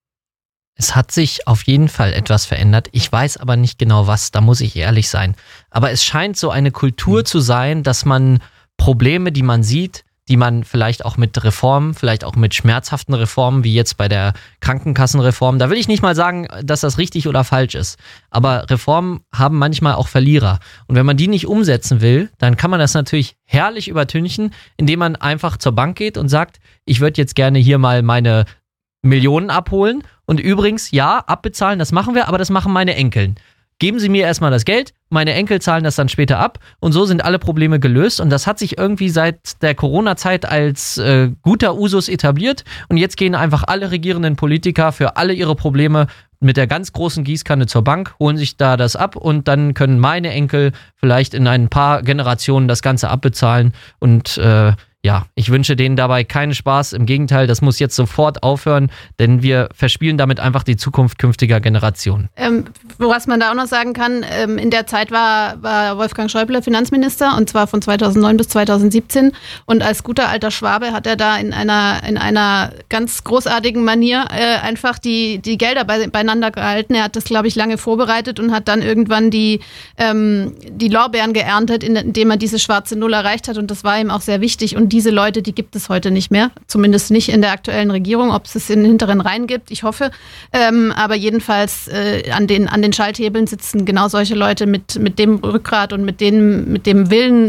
[SPEAKER 5] Es hat sich auf jeden Fall etwas verändert. Ich weiß aber nicht genau was, da muss ich ehrlich sein. Aber es scheint so eine Kultur mhm. zu sein, dass man Probleme, die man sieht, die man vielleicht auch mit Reformen, vielleicht auch mit schmerzhaften Reformen, wie jetzt bei der Krankenkassenreform, da will ich nicht mal sagen, dass das richtig oder falsch ist, aber Reformen haben manchmal auch Verlierer. Und wenn man die nicht umsetzen will, dann kann man das natürlich herrlich übertünchen, indem man einfach zur Bank geht und sagt, ich würde jetzt gerne hier mal meine Millionen abholen und übrigens, ja, abbezahlen, das machen wir, aber das machen meine Enkeln. Geben Sie mir erstmal das Geld, meine Enkel zahlen das dann später ab und so sind alle Probleme gelöst und das hat sich irgendwie seit der Corona-Zeit als äh, guter Usus etabliert und jetzt gehen einfach alle regierenden Politiker für alle ihre Probleme mit der ganz großen Gießkanne zur Bank, holen sich da das ab und dann können meine Enkel vielleicht in ein paar Generationen das Ganze abbezahlen und äh, ja, ich wünsche denen dabei keinen Spaß. Im Gegenteil, das muss jetzt sofort aufhören, denn wir verspielen damit einfach die Zukunft künftiger Generationen.
[SPEAKER 6] Ähm, was man da auch noch sagen kann, ähm, in der Zeit war, war Wolfgang Schäuble Finanzminister und zwar von zweitausendneun bis zweitausendsiebzehn und als guter alter Schwabe hat er da in einer, in einer ganz großartigen Manier äh, einfach die, die Gelder bei, beieinander gehalten. Er hat das, glaube ich, lange vorbereitet und hat dann irgendwann die, ähm, die Lorbeeren geerntet, indem er diese schwarze Null erreicht hat und das war ihm auch sehr wichtig und diese Leute, die gibt es heute nicht mehr. Zumindest nicht in der aktuellen Regierung. Ob es es in den hinteren Reihen gibt, ich hoffe. Ähm, aber jedenfalls äh, an den, an den Schalthebeln sitzen genau solche Leute mit, mit dem Rückgrat und mit, den, mit dem Willen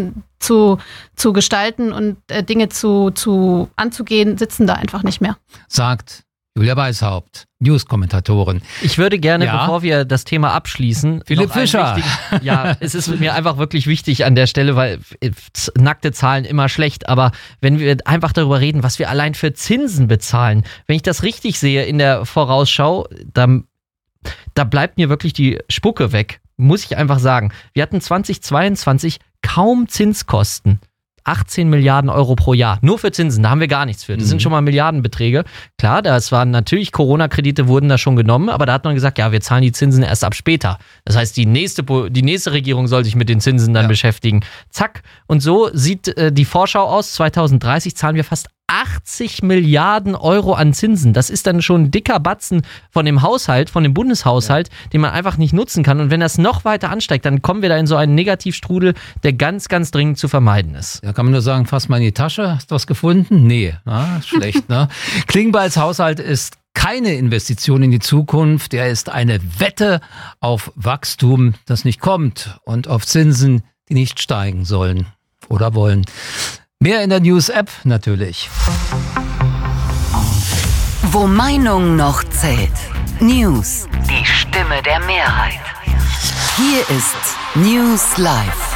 [SPEAKER 6] zu, zu gestalten und äh, Dinge zu, zu anzugehen, sitzen da einfach nicht mehr.
[SPEAKER 2] Sagt Julia Weishaupt, News-Kommentatorin.
[SPEAKER 5] Ich würde gerne,
[SPEAKER 2] ja?
[SPEAKER 5] bevor wir das Thema abschließen,
[SPEAKER 2] Philipp Fischer.
[SPEAKER 5] Ja, es ist mir einfach wirklich wichtig an der Stelle, weil nackte Zahlen immer schlecht, aber wenn wir einfach darüber reden, was wir allein für Zinsen bezahlen, wenn ich das richtig sehe in der Vorausschau, dann, da bleibt mir wirklich die Spucke weg, muss ich einfach sagen. Wir hatten zweitausendzweiundzwanzig kaum Zinskosten. achtzehn Milliarden Euro pro Jahr. Nur für Zinsen, da haben wir gar nichts für. Das mhm. sind schon mal Milliardenbeträge. Klar, das waren natürlich Corona-Kredite, wurden da schon genommen, aber da hat man gesagt, ja, wir zahlen die Zinsen erst ab später. Das heißt, die nächste, die nächste Regierung soll sich mit den Zinsen dann ja. beschäftigen. Zack. Und so sieht äh, die Vorschau aus. zweitausenddreißig zahlen wir fast achtzig Milliarden Euro an Zinsen. Das ist dann schon ein dicker Batzen von dem Haushalt, von dem Bundeshaushalt, ja. den man einfach nicht nutzen kann. Und wenn das noch weiter ansteigt, dann kommen wir da in so einen Negativstrudel, der ganz, ganz dringend zu vermeiden ist.
[SPEAKER 2] Da kann man nur sagen, fass mal in die Tasche. Hast du was gefunden? Nee, na, schlecht. Ne? Klingbeils Haushalt ist keine Investition in die Zukunft. Er ist eine Wette auf Wachstum, das nicht kommt, und auf Zinsen, die nicht steigen sollen oder wollen. Mehr in der News-App natürlich.
[SPEAKER 8] Wo Meinung noch zählt. News. Die Stimme der Mehrheit. Hier ist News Live.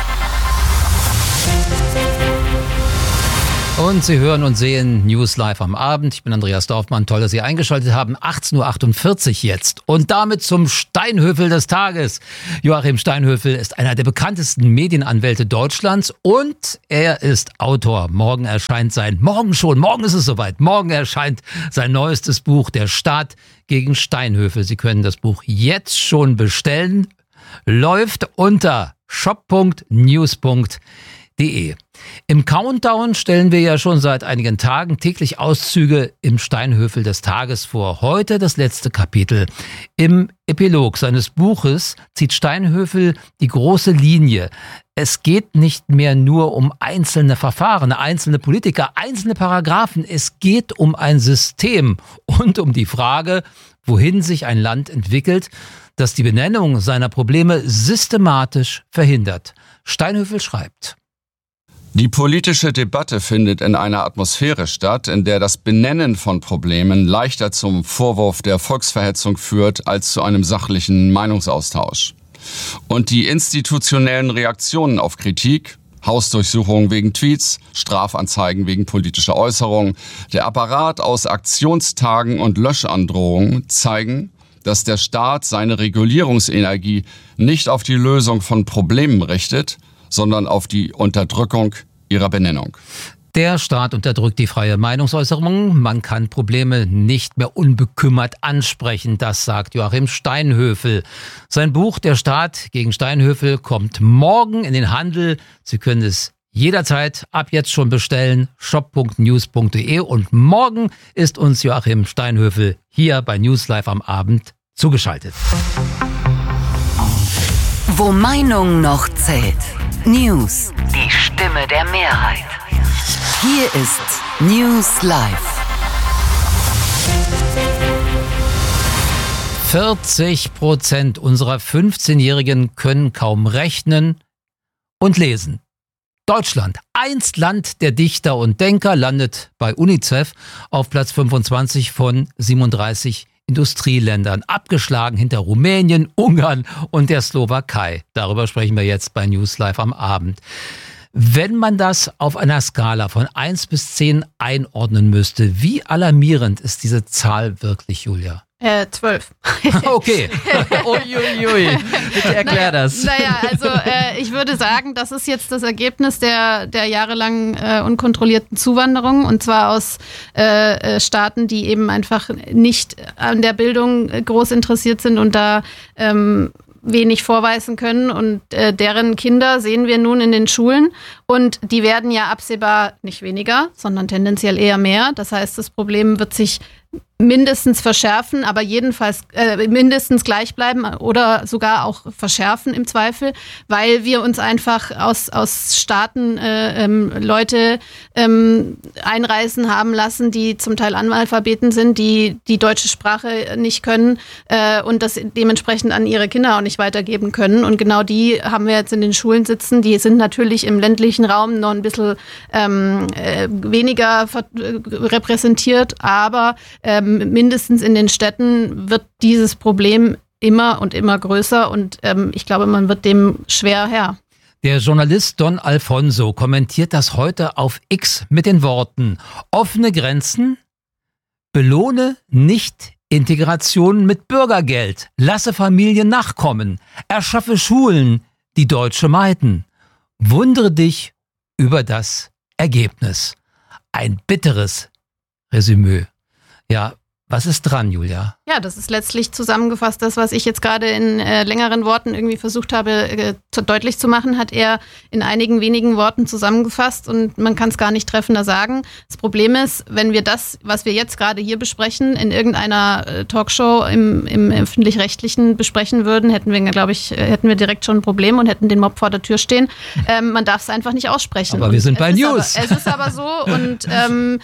[SPEAKER 2] Und Sie hören und sehen News Live am Abend. Ich bin Andreas Dorfmann. Toll, dass Sie eingeschaltet haben. achtzehn Uhr achtundvierzig jetzt. Und damit zum Steinhöfel des Tages. Joachim Steinhöfel ist einer der bekanntesten Medienanwälte Deutschlands und er ist Autor. Morgen erscheint sein, morgen schon, morgen ist es soweit. Morgen erscheint sein neuestes Buch, Der Staat gegen Steinhöfel. Sie können das Buch jetzt schon bestellen. Läuft unter shop punkt news punkt de. Im Countdown stellen wir ja schon seit einigen Tagen täglich Auszüge im Steinhöfel des Tages vor. Heute das letzte Kapitel. Im Epilog seines Buches zieht Steinhöfel die große Linie. Es geht nicht mehr nur um einzelne Verfahren, einzelne Politiker, einzelne Paragraphen. Es geht um ein System und um die Frage, wohin sich ein Land entwickelt, das die Benennung seiner Probleme systematisch verhindert. Steinhöfel schreibt:
[SPEAKER 9] Die politische Debatte findet in einer Atmosphäre statt, in der das Benennen von Problemen leichter zum Vorwurf der Volksverhetzung führt als zu einem sachlichen Meinungsaustausch. Und die institutionellen Reaktionen auf Kritik, Hausdurchsuchungen wegen Tweets, Strafanzeigen wegen politischer Äußerungen, der Apparat aus Aktionstagen und Löschandrohungen zeigen, dass der Staat seine Regulierungsenergie nicht auf die Lösung von Problemen richtet, sondern auf die Unterdrückung ihrer Benennung.
[SPEAKER 2] Der Staat unterdrückt die freie Meinungsäußerung. Man kann Probleme nicht mehr unbekümmert ansprechen, das sagt Joachim Steinhöfel. Sein Buch Der Staat gegen Steinhöfel kommt morgen in den Handel. Sie können es jederzeit ab jetzt schon bestellen, shop punkt news punkt de. Und morgen ist uns Joachim Steinhöfel hier bei News Live am Abend zugeschaltet.
[SPEAKER 8] Wo Meinung noch zählt. News. Die Stimme der Mehrheit. Hier ist News Live.
[SPEAKER 2] vierzig Prozent unserer fünfzehnjährigen können kaum rechnen und lesen. Deutschland, einst Land der Dichter und Denker, landet bei UNICEF auf Platz fünfundzwanzig von siebenunddreißig Industrieländern, abgeschlagen hinter Rumänien, Ungarn und der Slowakei. Darüber sprechen wir jetzt bei News Live am Abend. Wenn man das auf einer Skala von eins bis zehn einordnen müsste, wie alarmierend ist diese Zahl wirklich, Julia?
[SPEAKER 6] Äh, zwölf.
[SPEAKER 2] Okay.
[SPEAKER 5] Uiuiui. Bitte erklär das.
[SPEAKER 6] Naja, also äh, ich würde sagen, das ist jetzt das Ergebnis der, der jahrelangen äh, unkontrollierten Zuwanderung, und zwar aus äh, Staaten, die eben einfach nicht an der Bildung groß interessiert sind und da ähm, wenig vorweisen können, und äh, deren Kinder sehen wir nun in den Schulen, und die werden ja absehbar nicht weniger, sondern tendenziell eher mehr. Das heißt, das Problem wird sich mindestens verschärfen, aber jedenfalls äh, mindestens gleich bleiben oder sogar auch verschärfen im Zweifel, weil wir uns einfach aus, aus Staaten äh, ähm, Leute ähm, einreisen haben lassen, die zum Teil Analphabeten sind, die die deutsche Sprache nicht können äh, und das dementsprechend an ihre Kinder auch nicht weitergeben können. Und genau die haben wir jetzt in den Schulen sitzen. Die sind natürlich im ländlichen Raum noch ein bisschen ähm, äh, weniger ver- repräsentiert, aber ähm, mindestens in den Städten wird dieses Problem immer und immer größer und ähm, ich glaube, man wird dem schwer Herr.
[SPEAKER 2] Der Journalist Don Alfonso kommentiert das heute auf X mit den Worten: Offene Grenzen, belohne nicht Integration mit Bürgergeld, lasse Familien nachkommen, erschaffe Schulen, die Deutsche meiden. Wundere dich über das Ergebnis. Ein bitteres Resümee. Ja, was ist dran, Julia?
[SPEAKER 6] Ja, das ist letztlich zusammengefasst das, was ich jetzt gerade in äh, längeren Worten irgendwie versucht habe äh, zu, deutlich zu machen, hat er in einigen wenigen Worten zusammengefasst und man kann es gar nicht treffender sagen. Das Problem ist, wenn wir das, was wir jetzt gerade hier besprechen, in irgendeiner äh, Talkshow im, im Öffentlich-Rechtlichen besprechen würden, hätten wir, glaube ich, hätten wir direkt schon ein Problem und hätten den Mob vor der Tür stehen. Ähm, man darf es einfach nicht aussprechen.
[SPEAKER 2] Aber wir sind bei News.
[SPEAKER 6] Aber, es ist aber so und ähm,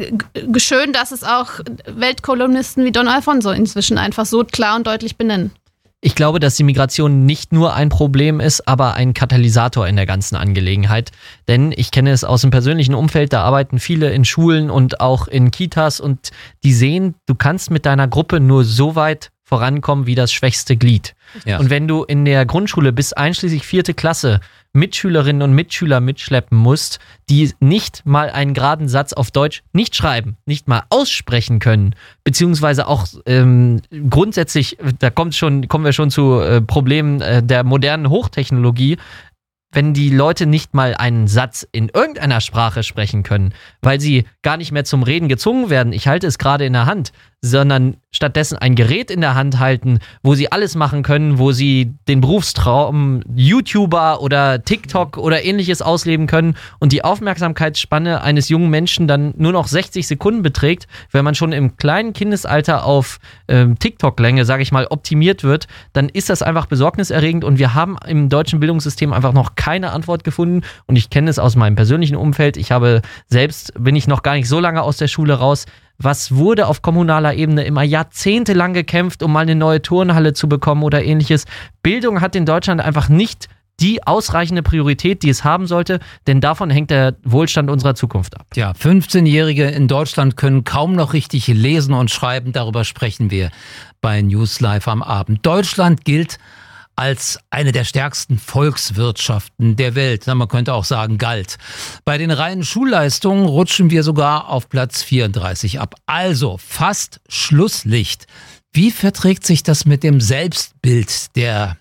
[SPEAKER 6] g- schön, dass es auch Weltkolumnisten wie Don Alfonso inzwischen einfach so klar und deutlich benennen.
[SPEAKER 5] Ich glaube, dass die Migration nicht nur ein Problem ist, aber ein Katalysator in der ganzen Angelegenheit. Denn ich kenne es aus dem persönlichen Umfeld, da arbeiten viele in Schulen und auch in Kitas und die sehen, du kannst mit deiner Gruppe nur so weit vorankommen wie das schwächste Glied. Ja. Und wenn du in der Grundschule bis einschließlich vierte Klasse Mitschülerinnen und Mitschüler mitschleppen musst, die nicht mal einen geraden Satz auf Deutsch nicht schreiben, nicht mal aussprechen können, beziehungsweise auch ähm, grundsätzlich, da kommt schon, kommen wir schon zu äh, Problemen äh, der modernen Hochtechnologie, wenn die Leute nicht mal einen Satz in irgendeiner Sprache sprechen können, weil sie gar nicht mehr zum Reden gezwungen werden, ich halte es gerade in der Hand, sondern stattdessen ein Gerät in der Hand halten, wo sie alles machen können, wo sie den Berufstraum YouTuber oder TikTok oder ähnliches ausleben können und die Aufmerksamkeitsspanne eines jungen Menschen dann nur noch sechzig Sekunden beträgt, wenn man schon im kleinen Kindesalter auf ähm, TikTok-Länge, sage ich mal, optimiert wird, dann ist das einfach besorgniserregend und wir haben im deutschen Bildungssystem einfach noch keine Antwort gefunden und ich kenne es aus meinem persönlichen Umfeld. Ich habe selbst, bin ich noch gar nicht so lange aus der Schule raus. Was wurde auf kommunaler Ebene immer jahrzehntelang gekämpft, um mal eine neue Turnhalle zu bekommen oder ähnliches? Bildung hat in Deutschland einfach nicht die ausreichende Priorität, die es haben sollte, denn davon hängt der Wohlstand unserer Zukunft ab.
[SPEAKER 2] Ja, fünfzehnjährige in Deutschland können kaum noch richtig lesen und schreiben. Darüber sprechen wir bei News Live am Abend. Deutschland gilt als eine der stärksten Volkswirtschaften der Welt. Man könnte auch sagen, galt. Bei den reinen Schulleistungen rutschen wir sogar auf Platz vierunddreißig ab. Also fast Schlusslicht. Wie verträgt sich das mit dem Selbstbild der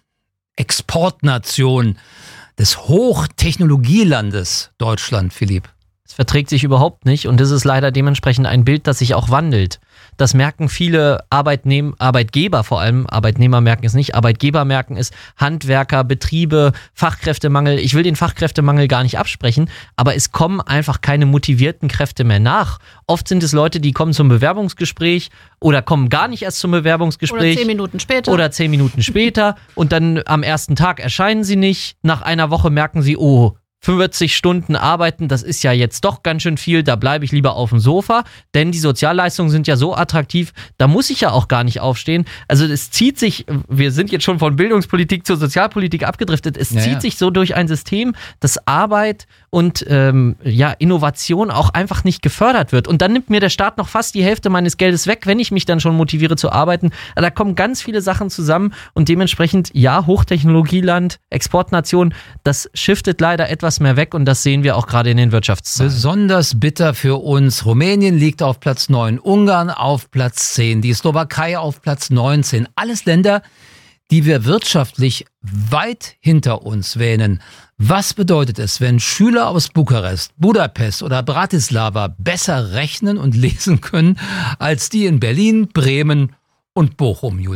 [SPEAKER 2] Exportnation, des Hochtechnologielandes Deutschland, Philipp?
[SPEAKER 5] Es verträgt sich überhaupt nicht und es ist leider dementsprechend ein Bild, das sich auch wandelt. Das merken viele Arbeitnehm- Arbeitgeber vor allem, Arbeitnehmer merken es nicht, Arbeitgeber merken es, Handwerker, Betriebe, Fachkräftemangel. Ich will den Fachkräftemangel gar nicht absprechen, aber es kommen einfach keine motivierten Kräfte mehr nach. Oft sind es Leute, die kommen zum Bewerbungsgespräch oder kommen gar nicht erst zum Bewerbungsgespräch.
[SPEAKER 6] Oder zehn Minuten später.
[SPEAKER 5] Oder zehn Minuten später und dann am ersten Tag erscheinen sie nicht. Nach einer Woche merken sie, oh, fünfundvierzig Stunden arbeiten, das ist ja jetzt doch ganz schön viel, da bleibe ich lieber auf dem Sofa, denn die Sozialleistungen sind ja so attraktiv, da muss ich ja auch gar nicht aufstehen. Also es zieht sich, wir sind jetzt schon von Bildungspolitik zur Sozialpolitik abgedriftet, es ja, zieht ja. sich so durch ein System, dass Arbeit und ähm, ja, Innovation auch einfach nicht gefördert wird. Und dann nimmt mir der Staat noch fast die Hälfte meines Geldes weg, wenn ich mich dann schon motiviere zu arbeiten. Da kommen ganz viele Sachen zusammen und dementsprechend, ja, Hochtechnologieland, Exportnation, das shiftet leider etwas mehr weg und das sehen wir auch gerade in den Wirtschaftszahlen.
[SPEAKER 2] Besonders bitter für uns. Rumänien liegt auf Platz neun, Ungarn auf Platz zehn, die Slowakei auf Platz neunzehn. Alles Länder, die wir wirtschaftlich weit hinter uns wähnen. Was bedeutet es, wenn Schüler aus Bukarest, Budapest oder Bratislava besser rechnen und lesen können als die in Berlin, Bremen und Bochum, Julia?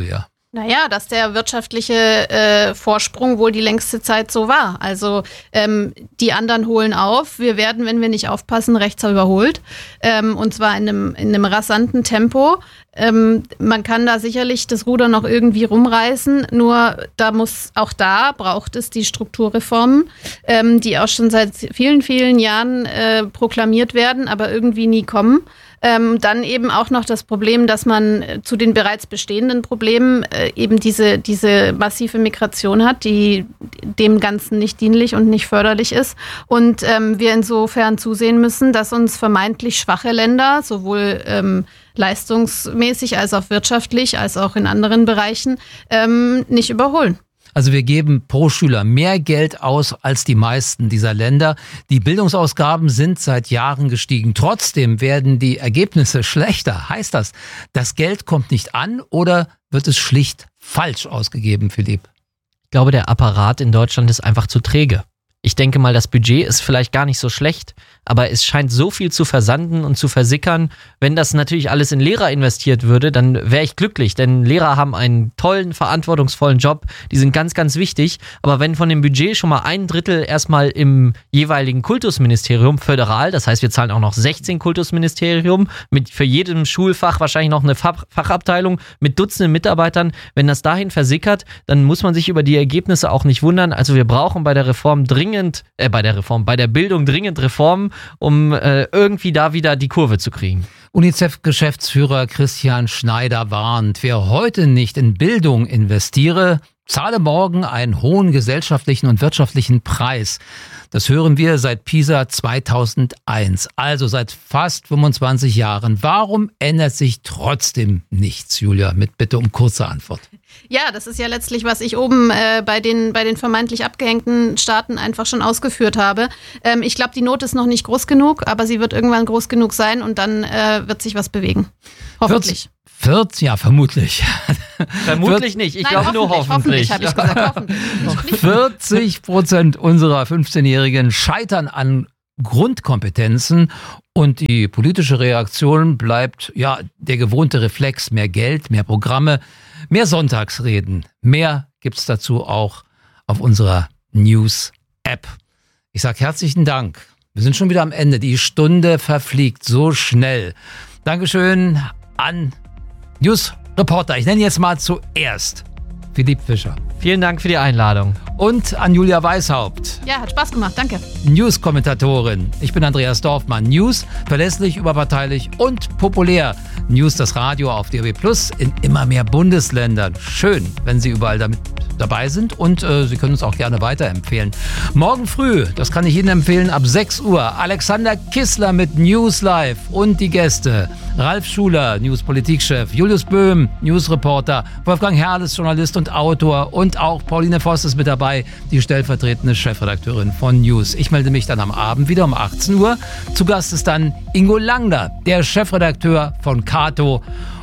[SPEAKER 6] Naja, dass der wirtschaftliche äh, Vorsprung wohl die längste Zeit so war. Also ähm, die anderen holen auf. Wir werden, wenn wir nicht aufpassen, rechts überholt. Ähm, und zwar in einem, in einem rasanten Tempo. Ähm, man kann da sicherlich das Ruder noch irgendwie rumreißen. Nur da muss, auch da braucht es die Strukturreformen, ähm, die auch schon seit vielen, vielen Jahren äh, proklamiert werden, aber irgendwie nie kommen. Ähm, dann eben auch noch das Problem, dass man zu den bereits bestehenden Problemen äh, eben diese, diese massive Migration hat, die dem Ganzen nicht dienlich und nicht förderlich ist. Und ähm, wir insofern zusehen müssen, dass uns vermeintlich schwache Länder, sowohl ähm, leistungsmäßig als auch wirtschaftlich, als auch in anderen Bereichen, ähm, nicht überholen.
[SPEAKER 2] Also wir geben pro Schüler mehr Geld aus als die meisten dieser Länder. Die Bildungsausgaben sind seit Jahren gestiegen. Trotzdem werden die Ergebnisse schlechter. Heißt das, das Geld kommt nicht an oder wird es schlicht falsch ausgegeben, Philipp?
[SPEAKER 5] Ich glaube, der Apparat in Deutschland ist einfach zu träge. Ich denke mal, das Budget ist vielleicht gar nicht so schlecht, aber es scheint so viel zu versanden und zu versickern. Wenn das natürlich alles in Lehrer investiert würde, dann wäre ich glücklich, denn Lehrer haben einen tollen, verantwortungsvollen Job, die sind ganz, ganz wichtig. Aber wenn von dem Budget schon mal ein Drittel erstmal im jeweiligen Kultusministerium, föderal, das heißt, wir zahlen auch noch sechzehn Kultusministerium, mit für jedem Schulfach wahrscheinlich noch eine Fach- Fachabteilung mit Dutzenden Mitarbeitern, wenn das dahin versickert, dann muss man sich über die Ergebnisse auch nicht wundern. Also wir brauchen bei der Reform dringend Dringend, äh, bei der Reform, bei der Bildung dringend Reformen, um äh, irgendwie da wieder die Kurve zu kriegen.
[SPEAKER 2] UNICEF-Geschäftsführer Christian Schneider warnt, wer heute nicht in Bildung investiere, zahle morgen einen hohen gesellschaftlichen und wirtschaftlichen Preis. Das hören wir seit PISA zweitausendeins, also seit fast fünfundzwanzig Jahren. Warum ändert sich trotzdem nichts, Julia? Mit Bitte um kurze Antwort.
[SPEAKER 6] Ja, das ist ja letztlich, was ich oben äh, bei den, bei den vermeintlich abgehängten Staaten einfach schon ausgeführt habe. Ähm, ich glaube, die Not ist noch nicht groß genug, aber sie wird irgendwann groß genug sein und dann äh, wird sich was bewegen. Hoffentlich.
[SPEAKER 2] vierzig, ja, vermutlich.
[SPEAKER 5] Vermutlich nicht, ich glaube nur hoffentlich.
[SPEAKER 6] Hoffentlich, habe ich gesagt, hoffentlich.
[SPEAKER 2] vierzig Prozent unserer fünfzehnjährigen scheitern an Grundkompetenzen und die politische Reaktion bleibt ja der gewohnte Reflex, mehr Geld, mehr Programme, mehr Sonntagsreden. Mehr gibt's dazu auch auf unserer News-App. Ich sage herzlichen Dank. Wir sind schon wieder am Ende. Die Stunde verfliegt so schnell. Dankeschön an News-Reporter. Ich nenne jetzt mal zuerst Philipp Fischer.
[SPEAKER 5] Vielen Dank für die Einladung.
[SPEAKER 2] Und an Julia Weishaupt.
[SPEAKER 6] Ja, hat Spaß gemacht, danke.
[SPEAKER 2] News-Kommentatorin. Ich bin Andreas Dorfmann. News, verlässlich, überparteilich und populär. News, das Radio auf D A B Plus in immer mehr Bundesländern. Schön, wenn Sie überall damit dabei sind und äh, Sie können uns auch gerne weiterempfehlen. Morgen früh, das kann ich Ihnen empfehlen, ab sechs Uhr, Alexander Kissler mit News Live und die Gäste. Ralf Schuler, News-Politikchef, Julius Böhm, News-Reporter, Wolfgang Herrles, Journalist und Autor und auch Pauline Voss ist mit dabei, die stellvertretende Chefredakteurin von News. Ich melde mich dann am Abend wieder um achtzehn Uhr. Zu Gast ist dann Ingo Langner, der Chefredakteur von Cato,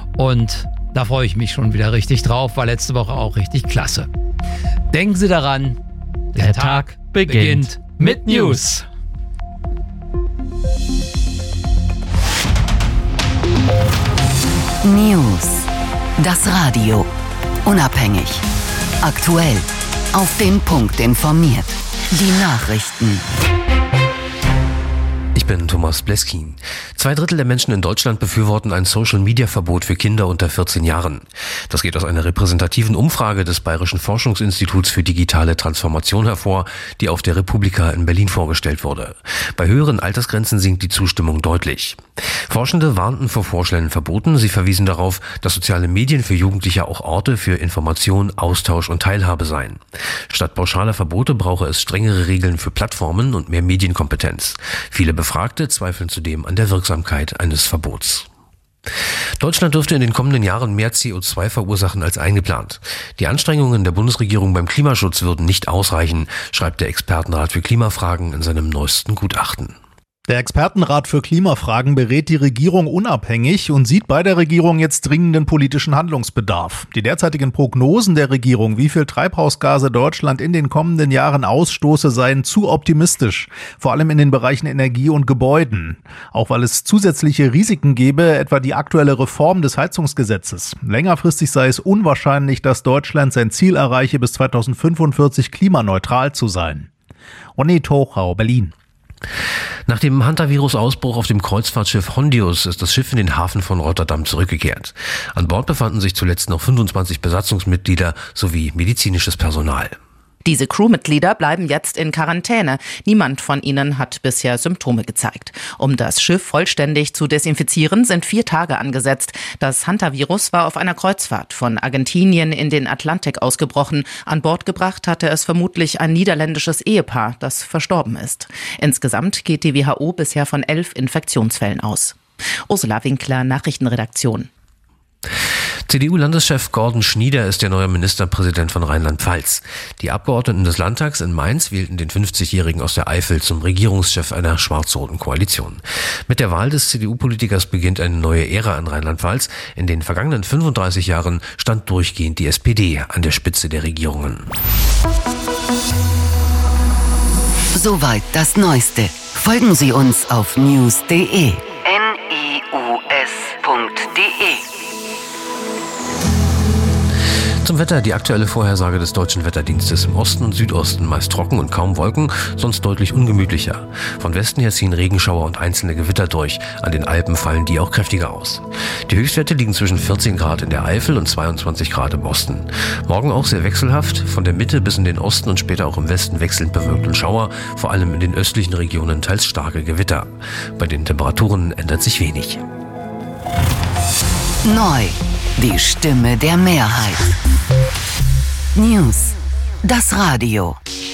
[SPEAKER 2] und da freue ich mich schon wieder richtig drauf, war letzte Woche auch richtig klasse. Denken Sie daran, der, der Tag, Tag beginnt, beginnt mit News.
[SPEAKER 8] News. Das Radio. Unabhängig. Aktuell. Auf den Punkt informiert. Die Nachrichten.
[SPEAKER 10] Ich bin Thomas Bleskin. Zwei Drittel der Menschen in Deutschland befürworten ein Social-Media-Verbot für Kinder unter vierzehn Jahren. Das geht aus einer repräsentativen Umfrage des Bayerischen Forschungsinstituts für digitale Transformation hervor, die auf der Republika in Berlin vorgestellt wurde. Bei höheren Altersgrenzen sinkt die Zustimmung deutlich. Forschende warnten vor vorschnellen Verboten. Sie verwiesen darauf, dass soziale Medien für Jugendliche auch Orte für Information, Austausch und Teilhabe seien. Statt pauschaler Verbote brauche es strengere Regeln für Plattformen und mehr Medienkompetenz. Viele Befragte zweifeln zudem an der Wirksamkeit eines Verbots. Deutschland dürfte in den kommenden Jahren mehr C O zwei verursachen als eingeplant. Die Anstrengungen der Bundesregierung beim Klimaschutz würden nicht ausreichen, schreibt der Expertenrat für Klimafragen in seinem neuesten Gutachten.
[SPEAKER 11] Der Expertenrat für Klimafragen berät die Regierung unabhängig und sieht bei der Regierung jetzt dringenden politischen Handlungsbedarf. Die derzeitigen Prognosen der Regierung, wie viel Treibhausgase Deutschland in den kommenden Jahren ausstoße, seien zu optimistisch, vor allem in den Bereichen Energie und Gebäuden. Auch weil es zusätzliche Risiken gäbe, etwa die aktuelle Reform des Heizungsgesetzes. Längerfristig sei es unwahrscheinlich, dass Deutschland sein Ziel erreiche, bis zweitausendfünfundvierzig klimaneutral zu sein. Ronny Tochau, Berlin.
[SPEAKER 10] Nach dem Hantavirus-Ausbruch auf dem Kreuzfahrtschiff Hondius ist das Schiff in den Hafen von Rotterdam zurückgekehrt. An Bord befanden sich zuletzt noch fünfundzwanzig Besatzungsmitglieder sowie medizinisches Personal.
[SPEAKER 12] Diese Crewmitglieder bleiben jetzt in Quarantäne. Niemand von ihnen hat bisher Symptome gezeigt. Um das Schiff vollständig zu desinfizieren, sind vier Tage angesetzt. Das Hantavirus war auf einer Kreuzfahrt von Argentinien in den Atlantik ausgebrochen. An Bord gebracht hatte es vermutlich ein niederländisches Ehepaar, das verstorben ist. Insgesamt geht die W H O bisher von elf Infektionsfällen aus. Ursula Winkler, Nachrichtenredaktion.
[SPEAKER 10] C D U-Landeschef Gordon Schnieder ist der neue Ministerpräsident von Rheinland-Pfalz. Die Abgeordneten des Landtags in Mainz wählten den fünfzigjährigen aus der Eifel zum Regierungschef einer schwarz-roten Koalition. Mit der Wahl des C D U-Politikers beginnt eine neue Ära in Rheinland-Pfalz. In den vergangenen fünfunddreißig Jahren stand durchgehend die S P D an der Spitze der Regierungen.
[SPEAKER 8] Soweit das Neueste. Folgen Sie uns auf news punkt de. N I U S punkt de.
[SPEAKER 10] Zum Wetter die aktuelle Vorhersage des Deutschen Wetterdienstes. Im Osten und Südosten meist trocken und kaum Wolken, sonst deutlich ungemütlicher. Von Westen her ziehen Regenschauer und einzelne Gewitter durch. An den Alpen fallen die auch kräftiger aus. Die Höchstwerte liegen zwischen vierzehn Grad in der Eifel und zweiundzwanzig Grad im Osten. Morgen auch sehr wechselhaft. Von der Mitte bis in den Osten und später auch im Westen wechselnd bewölkt und Schauer. Vor allem in den östlichen Regionen teils starke Gewitter. Bei den Temperaturen ändert sich wenig.
[SPEAKER 8] Neu. Die Stimme der Mehrheit. News. Das Radio.